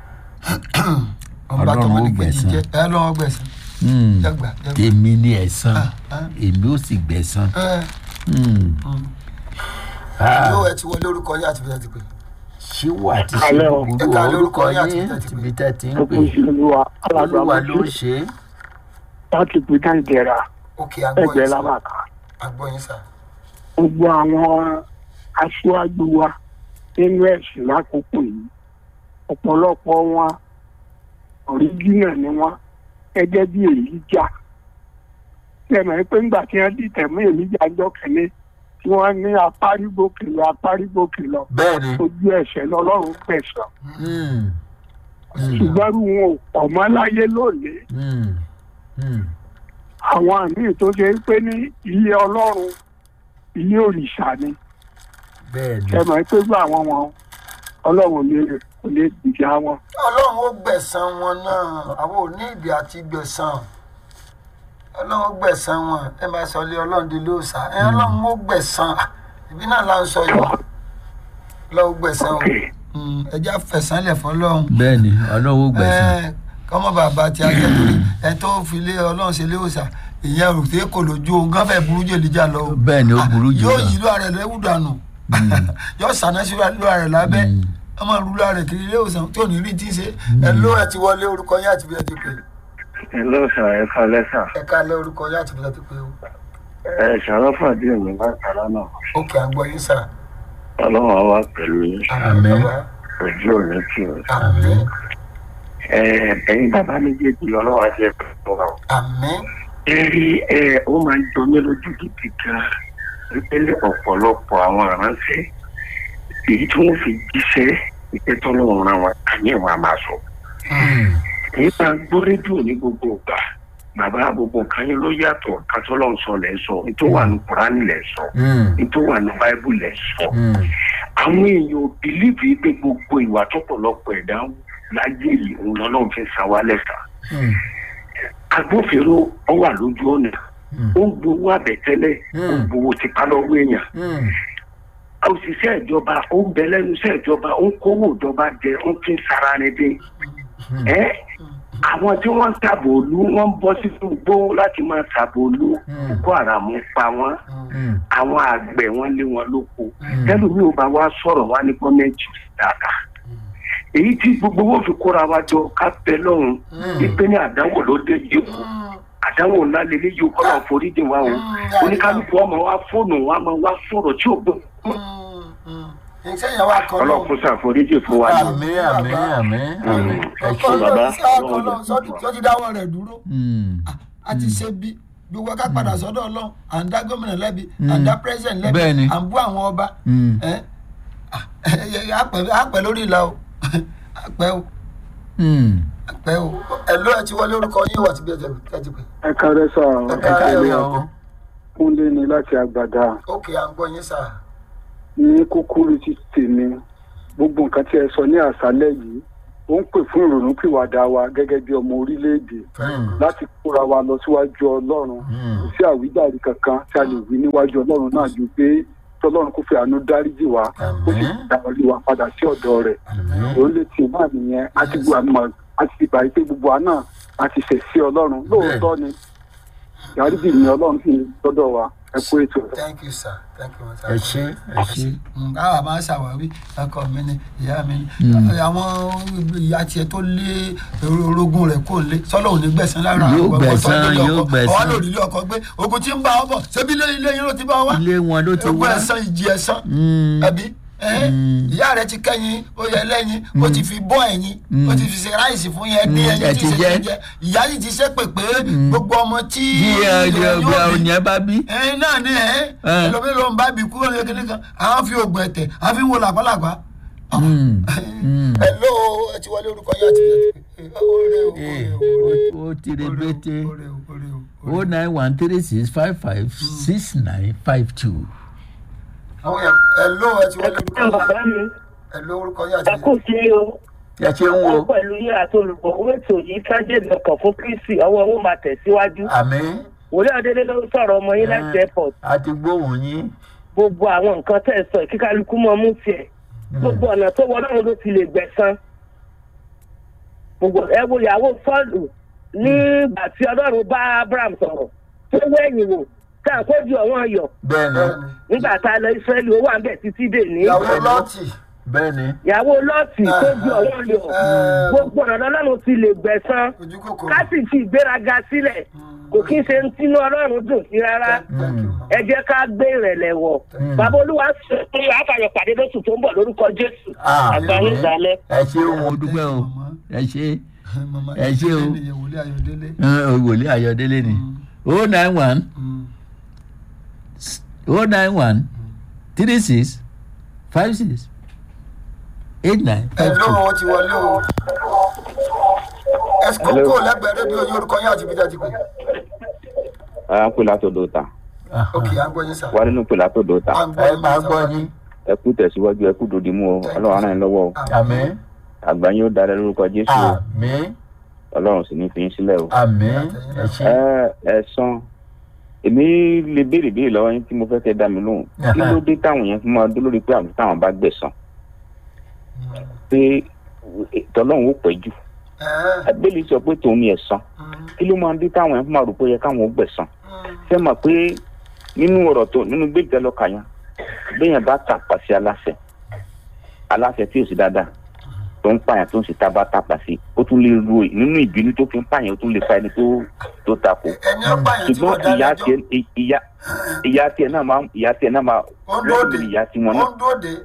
[SPEAKER 2] ọba tó mọ ní kejì jẹ ẹ lọ́wọ́ gbẹ̀san.
[SPEAKER 1] Hmm.
[SPEAKER 2] Jẹ́gbà, jẹ́gbà.
[SPEAKER 1] èmi ni ẹ̀san
[SPEAKER 2] Ah, ah.
[SPEAKER 1] èmi ó sì gbẹ̀san.
[SPEAKER 2] ẹ
[SPEAKER 1] Hmm. Ah.
[SPEAKER 2] ló ẹ ti wọlé orúkọ yín àti bí ẹ ti pè.
[SPEAKER 1] ṣíwọ́ àti
[SPEAKER 3] Alẹ́ o.
[SPEAKER 1] ṣíwọ́
[SPEAKER 2] Ẹ ká lórúkọ yín àti
[SPEAKER 1] yín
[SPEAKER 2] bí tẹ́ ti pè.
[SPEAKER 1] tìbí tẹ́ ti ń
[SPEAKER 3] ó
[SPEAKER 1] pè.
[SPEAKER 3] kún sí olúwa
[SPEAKER 1] olúwa ló ń ṣe é.
[SPEAKER 3] láti pè ká ìdẹ̀ra
[SPEAKER 2] òkè àgbọ̀
[SPEAKER 3] ẹgbẹ́
[SPEAKER 2] yín sá
[SPEAKER 3] lábàkà.
[SPEAKER 2] àgbọ̀ yín sá.
[SPEAKER 3] gbogbo àwọn aṣáájú wa nínú ẹ̀sìn lákòókò yìí ọ̀pọ̀lọpọ̀ wọn ọ̀ríjìnà ni wọ́n gẹ́gẹ́ bí èlíjà lẹ́mọ̀ pé ńgbà tí wọ́n dìtẹ̀ mú èlíjà jọ kẹ́lẹ́ tí wọ́n ní apárígbòkè lọ apárígbòkè lọ
[SPEAKER 1] bẹ́ẹ̀ ni.
[SPEAKER 3] ojú ẹ̀ṣẹ̀ lọ́lọ́run gbẹ̀san
[SPEAKER 1] Hmm.
[SPEAKER 3] ṣùgbọ́n wọn ò pọ̀ mọ́ láyé lónìí
[SPEAKER 1] Hmm. Hmm.
[SPEAKER 3] àwọn àmì tó ṣe ń pé ní ilé ọlọ́run ilé òrìṣà ni
[SPEAKER 1] bẹ́ẹ̀ ni.
[SPEAKER 3] ẹ mọ̀ pé gbọ́ àwọn wọn ọlọ́run ò lè kò lè gbìjà wọn.
[SPEAKER 2] ọlọ́run ó gbẹ̀san wọn náà àwọn ò ní ìdí àti gbẹ̀san ọlọ́run ó gbẹ̀san wọn ẹ máa sọ lé ọlọ́run di lóòsà ẹ ọlọ́run ó gbẹ̀san ìbí náà là ń sọ yìí ọlọ́run ó gbẹ̀san o Mm, ẹ já fẹ̀sán lẹ̀ fọlọ́run
[SPEAKER 1] bẹ́ẹ̀ ni ọlọ́run ó gbẹ̀san.
[SPEAKER 2] ẹ kọ́mọ bàbá tí a jẹ́ torí ẹ tó fi lé ọlọ́run ṣe léòsà ìyẹn rò pé kò lójú ohun gán fẹ́ burú jù èlìjà lọ o.
[SPEAKER 1] bẹ́ẹ̀ ni ó burú jù
[SPEAKER 2] yóò
[SPEAKER 1] lọ.
[SPEAKER 2] yí lóra rẹ̀ lẹ́wù dànù yóò sànà sí lóra rẹ̀ lábẹ́ ọmọ ìlú lóra rẹ̀ kiri léòsàn tí ò ní rí tí ń ṣe ẹ ló ẹ ti wọlé orúkọ yín àti bí ẹ ti pè
[SPEAKER 4] ẹ ló sàn ẹ kalẹ sàn
[SPEAKER 2] ẹ ká lé orúkọ yín àti bí ẹ ti pè o.
[SPEAKER 4] ẹ ṣàlọ́fàdé òní bá kàrá náà
[SPEAKER 2] òkè àgbọ̀ yín sà.
[SPEAKER 4] ọlọ́run àwa pẹ̀lú yín
[SPEAKER 1] Àmín.
[SPEAKER 2] bàbá.
[SPEAKER 4] ojú òní tì í.
[SPEAKER 2] àmín
[SPEAKER 4] ẹ ẹ̀yin bàbá méjèèjì lọ́lọ́run àti ẹ̀kọ́ wa.
[SPEAKER 2] àmín
[SPEAKER 4] ẹ rí ẹ ó máa ń jọ mí lójú gidi gan wípé ọ̀pọ̀lọpọ̀ àwọn aránṣẹ́ èyí tí wọ́n fi jíṣẹ́ ìpẹ́ tọ́lọ́run ra wọn àyẹ̀ wọn a máa sọ. èyí máa gbọ́ rédíò ní gbogbo ìgbà bàbá gbogbo nǹkan yín ló yàtọ̀ kátọ́lọ́run sọ lẹ́ sọ nítorí wà ní kùránì lẹ́ sọ nítorí wà ní báíbù lẹ́ sọ. àwọn èèyàn ò bìlíìfì pé gbogbo ìwà tọ́pọ̀lọpọ̀ ẹ̀dá láyé yìí òun lọ́lọ́run fi san wá lẹ́san. agbófinró ọ wà lójú ọ̀nà ó ń gbowó àbẹ̀tẹ́lẹ̀ ó ń gbowó tipa lọ́wọ́ èèyàn. òṣìṣẹ́ ìjọba ó ń bẹ lẹ́nu iṣẹ́ ìjọba ó ń kówó ìjọba jẹ ó ń fi sara ni dé. ẹ àwọn tí wọ́n ń tàbò olú wọ́n ń bọ́ sínú igbó láti máa tàbò olú Boko Haram pa wọ́n àwọn àgbẹ̀ wọ́n lé wọn lóko tẹ́lẹ̀ mi ò bá wá sọ̀rọ̀ wá ní gọ́ọ̀mẹ̀ntì dáadáa èyí tí gbogbo wọn fi kóra wa jọ ká bẹ lọ́run wípé ní àdánwò ló dé yìí kù àdánwò ńlá lélẹ́ yìí kọ́ náà foríjì wa o oníkálukú ọmọ wa fóònù wa máa wá sọ̀rọ̀ tí ò gbọ́
[SPEAKER 2] iṣẹ́ yẹn wà kọ́
[SPEAKER 4] ọlọ́run kó ṣàforíjì fún wa ní.
[SPEAKER 1] àmín àmín àmín àmín ẹ
[SPEAKER 2] ọkọ
[SPEAKER 1] ṣé.
[SPEAKER 2] lọ sí àkọlọ sọ ti dáwọ́ rẹ̀ dúró a ti ṣe bí gbogbo ká padà sọ́dọ̀ Ọlọ́run à ń dá gómìnà lẹ́bi à ń dá president lẹ́bi
[SPEAKER 1] Bẹ́ẹ̀ni.
[SPEAKER 2] à ń bú àwọn ọba àpẹ lórí ìlà o àpẹ o àpẹ o ẹ ló ẹ ti wọlé orúkọ yín wà tí bí ẹ ti pè.
[SPEAKER 5] ẹ kárẹ́ sá
[SPEAKER 2] ẹ káàárọ̀ o.
[SPEAKER 5] Kúnlé ni láti Àgbàdá.
[SPEAKER 2] ókè à ń gbọ́ yín sà.
[SPEAKER 5] Ní kúkúrú ti tèmi gbogbo nǹkan tí ẹ sọ ní àṣálẹ́ yìí ó ń pè fún ìrònúpìwàdà wa gẹ́gẹ́ bí ọmọ orílẹ̀-èdè láti kóra wa lọ síwájú Ọlọ́run kò sí àwíjàre kankan tí a lè wí níwájú Ọlọ́run náà ju pé tọ́lọ́run kò fi àánú dáríjì wa ó sì dárí wa padà sí ọ̀dọ̀ rẹ̀ òun lè tì náà nìyẹn a ti gbọ́ àmọ́ a ti gbà pé gbogbo wa náà a ti ṣẹ̀ sí Ọlọ́run lóòótọ́ ni dáríjì ni Ọlọ́run sì ń tọ́dọ̀ wa ẹ kú ètò rẹ̀.
[SPEAKER 2] thank you sir thank you sir.
[SPEAKER 1] ẹ ṣé ẹ ṣé.
[SPEAKER 2] káwa máa ń ṣàwárí ọkọ mi ni ìyá mi ni àwọn ìyá tiẹ̀ tó lé orogún rẹ̀ kó lé sọ́lọ́ òní gbẹ̀sán lára
[SPEAKER 1] Yóò gbẹ̀san, yóò gbẹ̀san.
[SPEAKER 2] ọwọ́ lórí ilé ọkọ gbé ogun tí ń bá ọ bọ̀ ṣébí ilé ilé yín ló ti bá wá.
[SPEAKER 1] ilé wọn ló ti
[SPEAKER 2] ogun
[SPEAKER 1] wá.
[SPEAKER 2] ẹ̀san ìjì ẹ̀san ẹbí ìyá rẹ̀ ti kẹ́yìn ó yẹ lẹ́yìn ó ti fi bọ́ ẹ̀yìn ó ti fi ṣe ráìsì fún yẹn ní ẹ̀yìn tí ṣe jẹ ìyá yìí ti ṣe pè pé gbogbo ọmọ tí
[SPEAKER 1] ọgbà òyìn bá bí.
[SPEAKER 2] ẹ̀yin náà ni ẹ̀ ẹlòmíràn ló ń bá bí kúrò ní kíní kan àwọn fi oògùn ẹ̀tẹ̀ àwọn fi ń wo làpálàpá. ẹ ló ẹ ti wọlé orúkọ yá ti yẹ
[SPEAKER 1] ó ti re bété o nine one three six five five six nine five two.
[SPEAKER 2] ẹ ló ẹ ti wọlé orúkọ yá ẹ ló orúkọ yá ti
[SPEAKER 3] ẹ kò sí o.
[SPEAKER 1] ẹ ṣe ń wo.
[SPEAKER 3] pẹ̀lú yín àti olùkọ́ owó ètò yìí kájèdè ọkàn fún Kristi ọwọ́ owó máa tẹ̀síwájú.
[SPEAKER 1] àmín.
[SPEAKER 3] Wòlíì Adélé ló ń sọ̀rọ̀ ọmọ yín láti airport.
[SPEAKER 1] a ti gbóhùn yín.
[SPEAKER 3] Gbogbo àwọn nǹkan tẹ̀ sọ kíkálukú mọ́ mú tiẹ̀. Gbogbo ọ̀nà tó wọ náà ló ti lè gbẹ̀san. Gbogbo ẹ wo ìyàwó Sọ́ọ̀lù nígbà tí Ọlọ́run bá Abraham sọ̀rọ̀ tó wẹ̀yìn wò tá à kó ju ọ̀wọ́n ayọ̀.
[SPEAKER 1] bẹ́ẹ̀ni.
[SPEAKER 3] Nígbà tá a lọ Ísírẹ́lì owó à ń bẹ̀ títí dè ní.
[SPEAKER 2] ìyàwó lọ́ọ̀tì.
[SPEAKER 1] bẹ́ẹ̀ni.
[SPEAKER 3] Ìyàwó Lọ́ọ̀tì tó ju ọ̀wọ́n ayọ̀. Gbogbo ọ̀nà Ọlọ́run ti lè gbẹ̀san. Ká sì fi ìgbéraga sílẹ̀. Kò kí n ṣe ń tínú Ọlọ́run dùn sí rárá. Ẹ jẹ́ ká gbé ìrẹ̀lẹ̀ wọ̀. Bàbá Olúwa sọ pé àfàyọ̀ pàdé lóṣù tó ń bọ̀ lórúkọ Jésù. Àgbáyé ìdálẹ́.
[SPEAKER 1] ẹ ṣé o dúpẹ́ o ẹ ṣé ẹ ṣé o wòlíì Ayọ̀délé ni o nine one o nine one three six five six eight nine
[SPEAKER 2] ẹ
[SPEAKER 1] five
[SPEAKER 2] ló
[SPEAKER 1] two.
[SPEAKER 2] wọn ti wọlé o ẹ kókó lẹ́gbẹ̀ẹ́ rédíò yín orúkọ yín àti ibi tẹ́ ti pè.
[SPEAKER 6] à ń pè látọ̀dọ̀ ta
[SPEAKER 2] ok à ń gbọ́ yín sà.
[SPEAKER 6] wà nínú pè látọ̀dọ̀ ta
[SPEAKER 2] à ń gbọ́
[SPEAKER 1] ẹ
[SPEAKER 2] yín
[SPEAKER 1] máa
[SPEAKER 2] sà.
[SPEAKER 1] gbọ́ yín.
[SPEAKER 6] ẹ kú tẹ̀síwájú ẹ kú dòdì mú o ọlọ́run ràn yín lọ́wọ́ o
[SPEAKER 1] àmín
[SPEAKER 6] àgbà yín ó darẹ̀ lórúkọ Jésù o
[SPEAKER 1] àmín
[SPEAKER 6] ọlọ́run sì ní fi yín sílẹ̀ o.
[SPEAKER 1] àmín ẹ ṣé.
[SPEAKER 6] ẹ ẹ san èmi lè béèrè béèrè lọ́wọ́ yín tí mo fẹ́ kẹ́ dá mi lóhùn kí ló dé táwọn yẹn fún máa dó lórí pé àwọn táwọn bá gbẹ̀san pé tọ́lọ́run ó pẹ́ jù abẹ́lé sọ pé tòun ni ẹ̀san kí ló máa dé táwọn yẹn fún máa rò pé ó yẹ káwọn ó gbẹ̀san ṣé mà pé nínú ọ̀rọ̀ tó nínú gbẹ́gbẹ́ lọ́kà yẹn béèyàn bá tàpá sí aláṣẹ aláṣẹ tí ò sí dáadáa tó ń pààyàn tó ń sì tábà tàpá sí ó tún lè ru nínú ìbínú tó fi ń pààyàn ó tún lè fa ẹni tó tó takò
[SPEAKER 2] ẹni ọgbà yẹn tí wọ́n
[SPEAKER 6] ṣùgbọ́n
[SPEAKER 2] dá
[SPEAKER 6] ìyá
[SPEAKER 2] lẹ́jọ́
[SPEAKER 6] tiẹ̀ ìyá ìyá tiẹ̀ náà máa ìyá tiẹ̀ náà máa
[SPEAKER 2] ó ń dóde
[SPEAKER 6] ìyá tiwọn
[SPEAKER 2] ó
[SPEAKER 6] náà
[SPEAKER 2] ń dóde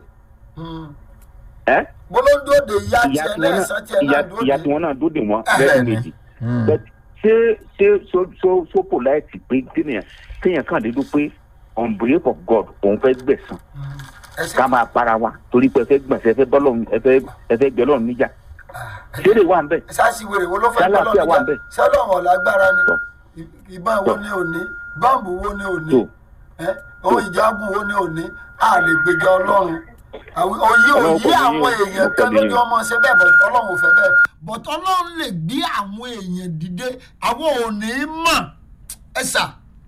[SPEAKER 6] ẹ́
[SPEAKER 2] bó ló ń dóde ìyá
[SPEAKER 6] ìyá
[SPEAKER 2] tiẹ̀
[SPEAKER 6] tiwọn
[SPEAKER 2] náà
[SPEAKER 6] náà
[SPEAKER 2] ẹ̀san tiẹ̀
[SPEAKER 6] ìyá
[SPEAKER 2] náà
[SPEAKER 6] ìyá
[SPEAKER 2] dóde.
[SPEAKER 6] tiwọn náà dóde wọn lẹ́yìn méjì but ṣé ṣé so so so polite pé kéèyàn kéèyàn kàn dédú pé on behalf of God òun fẹ́ gbẹ̀san ká máa para wa torí pé ẹ fẹ́ gbọ̀nsẹ̀ ẹ fẹ́ bọ́lọ̀ ẹ fẹ́ ẹ fẹ́ gbẹ lọ́run níjà ṣé lè wà ń bẹ̀
[SPEAKER 2] sáàsì wèrè wo ló fẹ́
[SPEAKER 6] Yálà
[SPEAKER 2] gbọ́
[SPEAKER 6] tí a wà
[SPEAKER 2] lọ́nà
[SPEAKER 6] ńbẹ̀.
[SPEAKER 2] sẹ́lọ̀n ọ̀lágbára ni
[SPEAKER 6] Tọ́.
[SPEAKER 2] ìbọn wo ni òní báàbù wo ni òní
[SPEAKER 6] tó
[SPEAKER 2] ẹ́ ohun ìjagun wo ni òní a lè gbèjà ọlọ́run Àwọn- òye
[SPEAKER 6] Ọlọ́run
[SPEAKER 2] òye
[SPEAKER 6] kò ní
[SPEAKER 2] àwọn
[SPEAKER 6] yín o,
[SPEAKER 2] èèyàn
[SPEAKER 6] kò
[SPEAKER 2] kan
[SPEAKER 6] ní
[SPEAKER 2] lójú
[SPEAKER 6] yín.
[SPEAKER 2] ọmọ ṣe bẹ́ẹ̀ bọ̀ ọlọ́run ò fẹ́ bẹ́ẹ̀ bọ̀t ọlọ́run lè gbé àwọn èèyàn dìde àwọn ò ní mọ̀ ẹ sà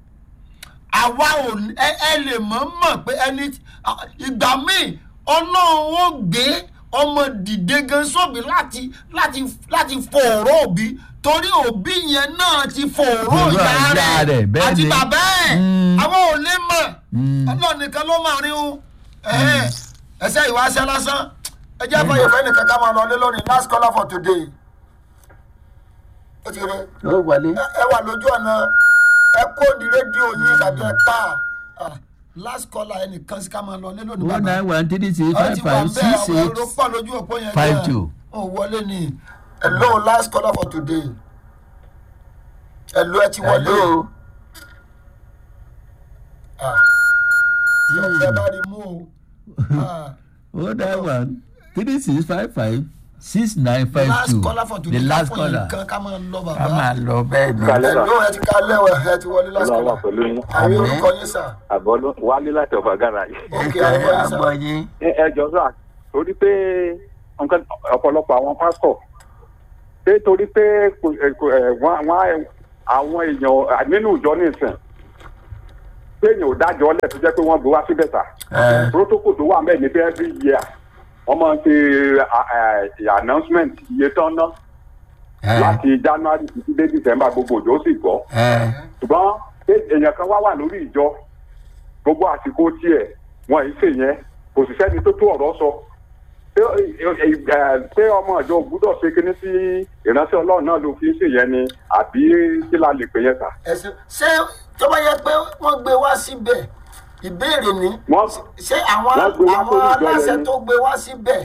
[SPEAKER 2] àwa ò ní ẹ ẹ lè mọ̀ mọ̀ pé ẹni ìgbà míì ọlọ́run ó gbé ọmọ dìde gan sóbì láti láti láti fòòró òbí torí òbí yẹn náà ti fòòró
[SPEAKER 1] Fòòró
[SPEAKER 2] ìyá
[SPEAKER 1] ìyá rẹ̀,
[SPEAKER 2] rẹ̀
[SPEAKER 1] bẹ́ẹ̀
[SPEAKER 2] àti
[SPEAKER 1] ni.
[SPEAKER 2] bàbá ẹ̀
[SPEAKER 1] Mm.
[SPEAKER 2] àwọn ò lè mọ̀
[SPEAKER 1] Mm.
[SPEAKER 2] ọlọ́run nìkan ló máa rí un ẹsẹ̀ ìwà aṣẹ́ lásán ẹ jẹ́ àbáyọ fẹ́ nìkan ká máa lọ lé lónìí last caller for today ó ti rí
[SPEAKER 1] ó wọlé.
[SPEAKER 2] ẹ wà lójú ọ̀nà ẹ kó ní rédíò yín tàbí ẹ pa last caller ẹnìkan sí ká máa lọ lé lónìí
[SPEAKER 1] one
[SPEAKER 2] bàbá.
[SPEAKER 1] nine one three six
[SPEAKER 2] Ọ
[SPEAKER 1] five
[SPEAKER 2] ti wà
[SPEAKER 1] five
[SPEAKER 2] ń bẹ́ẹ̀
[SPEAKER 1] six
[SPEAKER 2] àwọn
[SPEAKER 1] eight
[SPEAKER 2] èrò pọ̀ lójú òpó yẹn
[SPEAKER 1] five
[SPEAKER 2] gan.
[SPEAKER 1] two.
[SPEAKER 2] Ó wọlé ni. Hello, last caller for today. Hello, ẹ ti wọlé.
[SPEAKER 1] Hello.
[SPEAKER 2] Ah. Yóò fẹ́ bá rí mú o. Ah.
[SPEAKER 1] one nine one three six five five six nine five
[SPEAKER 2] Last
[SPEAKER 1] two.
[SPEAKER 2] caller for today.
[SPEAKER 1] The last
[SPEAKER 2] Ká fún
[SPEAKER 1] caller.
[SPEAKER 2] yín kan ká máa lọ
[SPEAKER 1] Ká
[SPEAKER 2] bàbá.
[SPEAKER 1] máa lọ bẹ́ẹ̀ ni.
[SPEAKER 6] Kalẹ́ sà.
[SPEAKER 2] Hello, ẹ ti ká lẹ́wọ̀ ẹ ti wọlé last
[SPEAKER 6] Ọlọ́run wà
[SPEAKER 2] caller.
[SPEAKER 6] pẹ̀lú yín.
[SPEAKER 2] Àwọn orúkọ yín sà.
[SPEAKER 6] Àbọ̀ ló wálé láti ọ̀fà gáràjì.
[SPEAKER 2] Ok,
[SPEAKER 1] Ẹ
[SPEAKER 2] àwọn yín sà.
[SPEAKER 1] àgbọ̀ yín.
[SPEAKER 6] Ẹ ẹ jọ sà, torí pé nǹkan ọ̀pọ̀lọpọ̀ àwọn pásítọ̀ pé torí pé kò- ẹ, kò- ẹ, wọ́n wọ́n àwọn èèyàn nínú ìjọ nìsín pé èèyàn ò dájọ́ lẹ̀ tó jẹ́ pé wọ́n gbé wá síbẹ̀ sà.
[SPEAKER 1] Ẹ.
[SPEAKER 6] Protocol tó wà mẹ́ẹ̀ ní pé every year wọ́n máa ń ṣe à, à, announcement iye tán ná
[SPEAKER 1] Ẹ.
[SPEAKER 6] láti January títí dé December gbogbo òjò sì gbọ́.
[SPEAKER 1] Ẹ.
[SPEAKER 6] ṣùgbọ́n pé èèyàn kan wá wà lórí ìjọ gbogbo àsìkò tiẹ̀ wọn ì ṣe yẹn kò sì sẹ́ni tó tó ọ̀rọ̀ sọ pé ẹ, pé ọmọ ìjọ gbúdọ̀ ṣe kinní sí ìránṣẹ́ Ọlọ́run náà ló fi ń ṣe yẹn ni àbí kí la lè pè yẹn sà.
[SPEAKER 2] Ẹ̀sìn ṣé tó bá yẹ pé wọ́n gbé wá síbẹ̀ ìbéèrè ni
[SPEAKER 6] wọ́n
[SPEAKER 2] ṣé àwọn
[SPEAKER 6] Wọ́n gbé wá
[SPEAKER 2] àwọn
[SPEAKER 6] sórí ìjọ
[SPEAKER 2] aláṣẹ
[SPEAKER 6] yẹn ni.
[SPEAKER 2] tó gbé wá síbẹ̀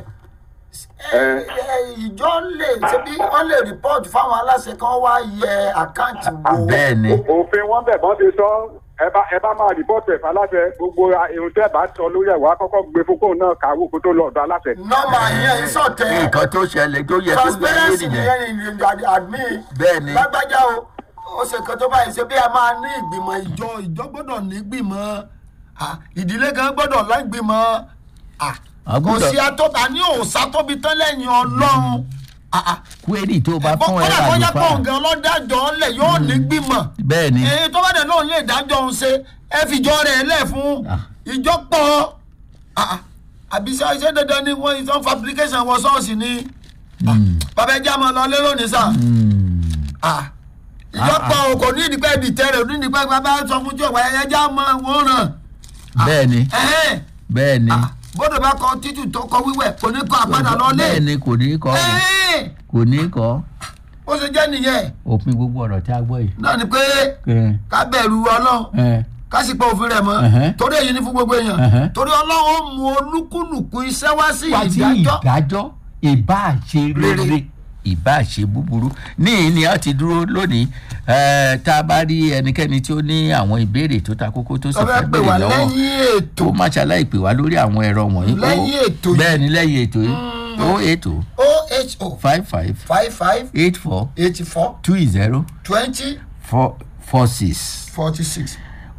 [SPEAKER 2] ẹ, ẹ, ìjọ lè ṣe bí wọ́n lè rìpọ́ọ̀tù fáwọn aláṣẹ kan wá yẹ àkáǹtì wò.
[SPEAKER 1] Bẹ́ẹ̀ ni.
[SPEAKER 6] òfin wọn bẹ̀ bọ́n ti sọ ẹ bá ẹ bá máa rìpọ́tù ẹ̀fà aláṣẹ gbogbo irun tẹ́ bá sọ lórí ẹ̀wọ̀ akọ́kọ́ gbé fókó náà kàwé kó tó lọ ọ̀dọ̀ aláṣẹ.
[SPEAKER 2] nọ́mbà yẹn ń sọ̀tẹ̀
[SPEAKER 1] Nǹkan tó ṣẹlẹ̀ tó yẹ kó yẹ
[SPEAKER 2] transparency
[SPEAKER 1] yé nìyẹn.
[SPEAKER 2] nìyẹn ni ìrìn admin
[SPEAKER 1] Bẹ́ẹ̀ ni.
[SPEAKER 2] lágbájá o ó ṣe kan tó báyìí ṣe bí a máa ní ìgbìmọ̀ ìjọ ìjọ gbọ́dọ̀ ní ìgbìmọ̀ ah, ìdílé kan gbọ́dọ̀ láìgbìmọ̀ ah,
[SPEAKER 1] A
[SPEAKER 2] kò
[SPEAKER 1] gbọ́dọ̀-
[SPEAKER 2] sí atóbi ní òòsà tóbi tán lẹ́yìn Ọlọ́run ah, ah.
[SPEAKER 1] Query tó bá fún ẹ
[SPEAKER 2] kọ́lá kọjá pọ̀
[SPEAKER 1] àlùfáà.
[SPEAKER 2] nǹkan ọlọ́dájọ́ ńlẹ̀ yóò ní gbìmọ̀
[SPEAKER 1] Bẹ́ẹ̀ ni.
[SPEAKER 2] èyí tó bá dẹ̀ lóun lè dájọ́ òun ṣe ẹ fìjọ rẹ̀ lẹ̀ fún
[SPEAKER 1] Ah.
[SPEAKER 2] ìjọ pọ̀ ah, ah. àbí ṣe ṣe dandan ni wọ́n ìtàn fabrication wọ ṣọ́ọ̀ṣì ni
[SPEAKER 1] Mm.
[SPEAKER 2] bàbá ẹjẹ́ àmọ́ lọ lé lónìí sà
[SPEAKER 1] Mm.
[SPEAKER 2] ah. ìjọ
[SPEAKER 1] Ah,
[SPEAKER 2] pọ̀ o kò ní ìdípẹ́ ìdìtẹ́rẹ̀ ò ní ìdípẹ́ bàbá sọ fún jọ̀wọ́ ẹjẹ́ àmọ́ wọ́n ràn
[SPEAKER 1] Bẹ́ẹ̀ ni.
[SPEAKER 2] ẹ̀hẹ́n
[SPEAKER 1] Bẹ́ẹ̀ ni.
[SPEAKER 2] ah. bọ́dọ̀ bá kọ títù tó kọ wíwẹ̀ kò ní kọ àpàdà lọ lé
[SPEAKER 1] Bẹ́ẹ̀ ni kò ní kọ́.
[SPEAKER 2] ẹ̀hẹ́n
[SPEAKER 1] Kò ní kọ́.
[SPEAKER 2] ó ṣe jẹ́ nìyẹn
[SPEAKER 1] Òpin gbogbo ọ̀rọ̀ tí a gbọ́ yìí.
[SPEAKER 2] náà ni pé
[SPEAKER 1] Ẹ.
[SPEAKER 2] ká bẹ̀rù Ọlọ́run
[SPEAKER 1] Ẹ.
[SPEAKER 2] ká sì pa òfin rẹ̀ mọ́
[SPEAKER 1] Ẹ̀hẹ́n.
[SPEAKER 2] torí èyí ni fún gbogbo èèyàn
[SPEAKER 1] Ẹ̀hẹ́n.
[SPEAKER 2] torí Ọlọ́run ó mú olúkúlùkù iṣẹ́ wá sí
[SPEAKER 1] Wá sí
[SPEAKER 2] ìdájọ́
[SPEAKER 1] ìdájọ́ ìbá ṣe rere
[SPEAKER 2] Rere.
[SPEAKER 1] ìbá ṣe búburú níyì ni a ti dúró lónìí ẹ, tá a bá rí ẹnikẹ́ni tí ó ní àwọn ìbéèrè tó ta kókó tó sì
[SPEAKER 2] tó
[SPEAKER 1] fẹ́
[SPEAKER 2] fẹ́ pè wá
[SPEAKER 1] béèrè lọ́wọ́
[SPEAKER 2] lẹ́yìn ètò
[SPEAKER 1] tó má ṣaláì pè wá lórí àwọn ẹ̀rọ wọ̀nyí. Ó-
[SPEAKER 2] Lẹ́yìn ètò yìí.
[SPEAKER 1] bẹ́ẹ̀ ni lẹ́yìn ètò yìí ó ètò
[SPEAKER 2] oho
[SPEAKER 1] five five
[SPEAKER 2] five five
[SPEAKER 1] eight four
[SPEAKER 2] eighty four
[SPEAKER 1] two zero
[SPEAKER 2] twenty
[SPEAKER 1] four four six
[SPEAKER 2] forty six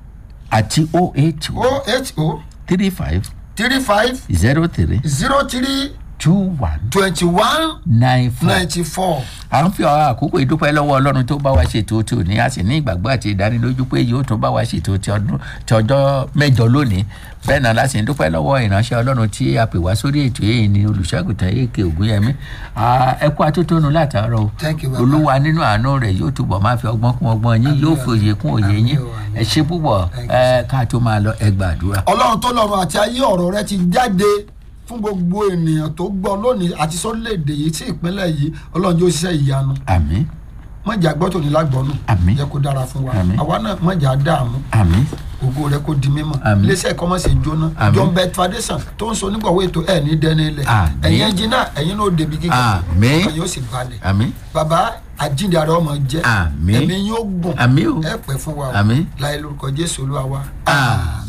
[SPEAKER 1] àti ó ètò
[SPEAKER 2] oho
[SPEAKER 1] three five
[SPEAKER 2] three five
[SPEAKER 1] zero three
[SPEAKER 2] zero three
[SPEAKER 1] two one
[SPEAKER 2] twenty one
[SPEAKER 1] nine four.
[SPEAKER 2] ninety four.
[SPEAKER 1] à ń fi ọ̀rọ̀ àkókò ìdúpẹ́ lọ́wọ́ ọlọ́run tó bá wa ṣètò tí ò ní a sì ní ìgbàgbọ́ àti ìdánilójú pé yóò tún bá wa ṣètò ti ọdún ti ọjọ́ mẹ́jọ lónìí bẹ́ẹ̀ náà láti dúpẹ́ lọ́wọ́ ìránṣẹ́ ọlọ́run tí a pè wá sórí ètò yìí ní olùṣàgùtàn èké ògúnyẹmí ẹ kú atótónu látàárọ̀ o.
[SPEAKER 2] Thank you, Baba.
[SPEAKER 1] olúwa nínú àánú rẹ̀ yóò túbọ̀ máa fi ọgbọ́n kún ọgbọ́n yín yóò fi òye kún òye yín ẹ ṣe púpọ̀ ẹ ká tó máa lọ ẹ gbàdúrà.
[SPEAKER 2] Ọlọ́run tó lọ́run àti ayé ọ̀rọ̀ rẹ ti jáde fún gbogbo ènìyàn tó gbọ́ lónìí àti sórílẹ̀-èdè yìí sí ìpínlẹ̀ yìí Ọlọ́run yóò ṣiṣẹ́ ìyanu
[SPEAKER 1] àmín
[SPEAKER 2] mọ̀jà gbọ́ tòní lágbọ́nù
[SPEAKER 1] Àmín.
[SPEAKER 2] jẹ́ kó dára fún wa
[SPEAKER 1] Àmín.
[SPEAKER 2] àwa náà mọ̀jà dààmú
[SPEAKER 1] àmín
[SPEAKER 2] ògo rẹ kó di mímọ́
[SPEAKER 1] Àmín.
[SPEAKER 2] iléeṣẹ́ ìkọ́mọ̀sí jóná
[SPEAKER 1] Àmín.
[SPEAKER 2] John Bet Foundation tó ń so nígbàwó ètò ẹ̀ ní dẹ́ni ilẹ̀
[SPEAKER 1] Àmín.
[SPEAKER 2] ẹ̀yin ẹnjìnà ẹ̀yin náà débi kíkọ́
[SPEAKER 1] Àmín.
[SPEAKER 2] ọkàn yóò sì balẹ̀
[SPEAKER 1] àmín
[SPEAKER 2] bàbá àjíǹde ara ọmọ jẹ́
[SPEAKER 1] Àmín.
[SPEAKER 2] ẹ̀mí yóò gùn
[SPEAKER 1] Àmín o.
[SPEAKER 2] ẹ pẹ́ fún wa o
[SPEAKER 1] Àmín.
[SPEAKER 2] láì lórúkọ Jésù Olúwa wa.
[SPEAKER 1] àmín.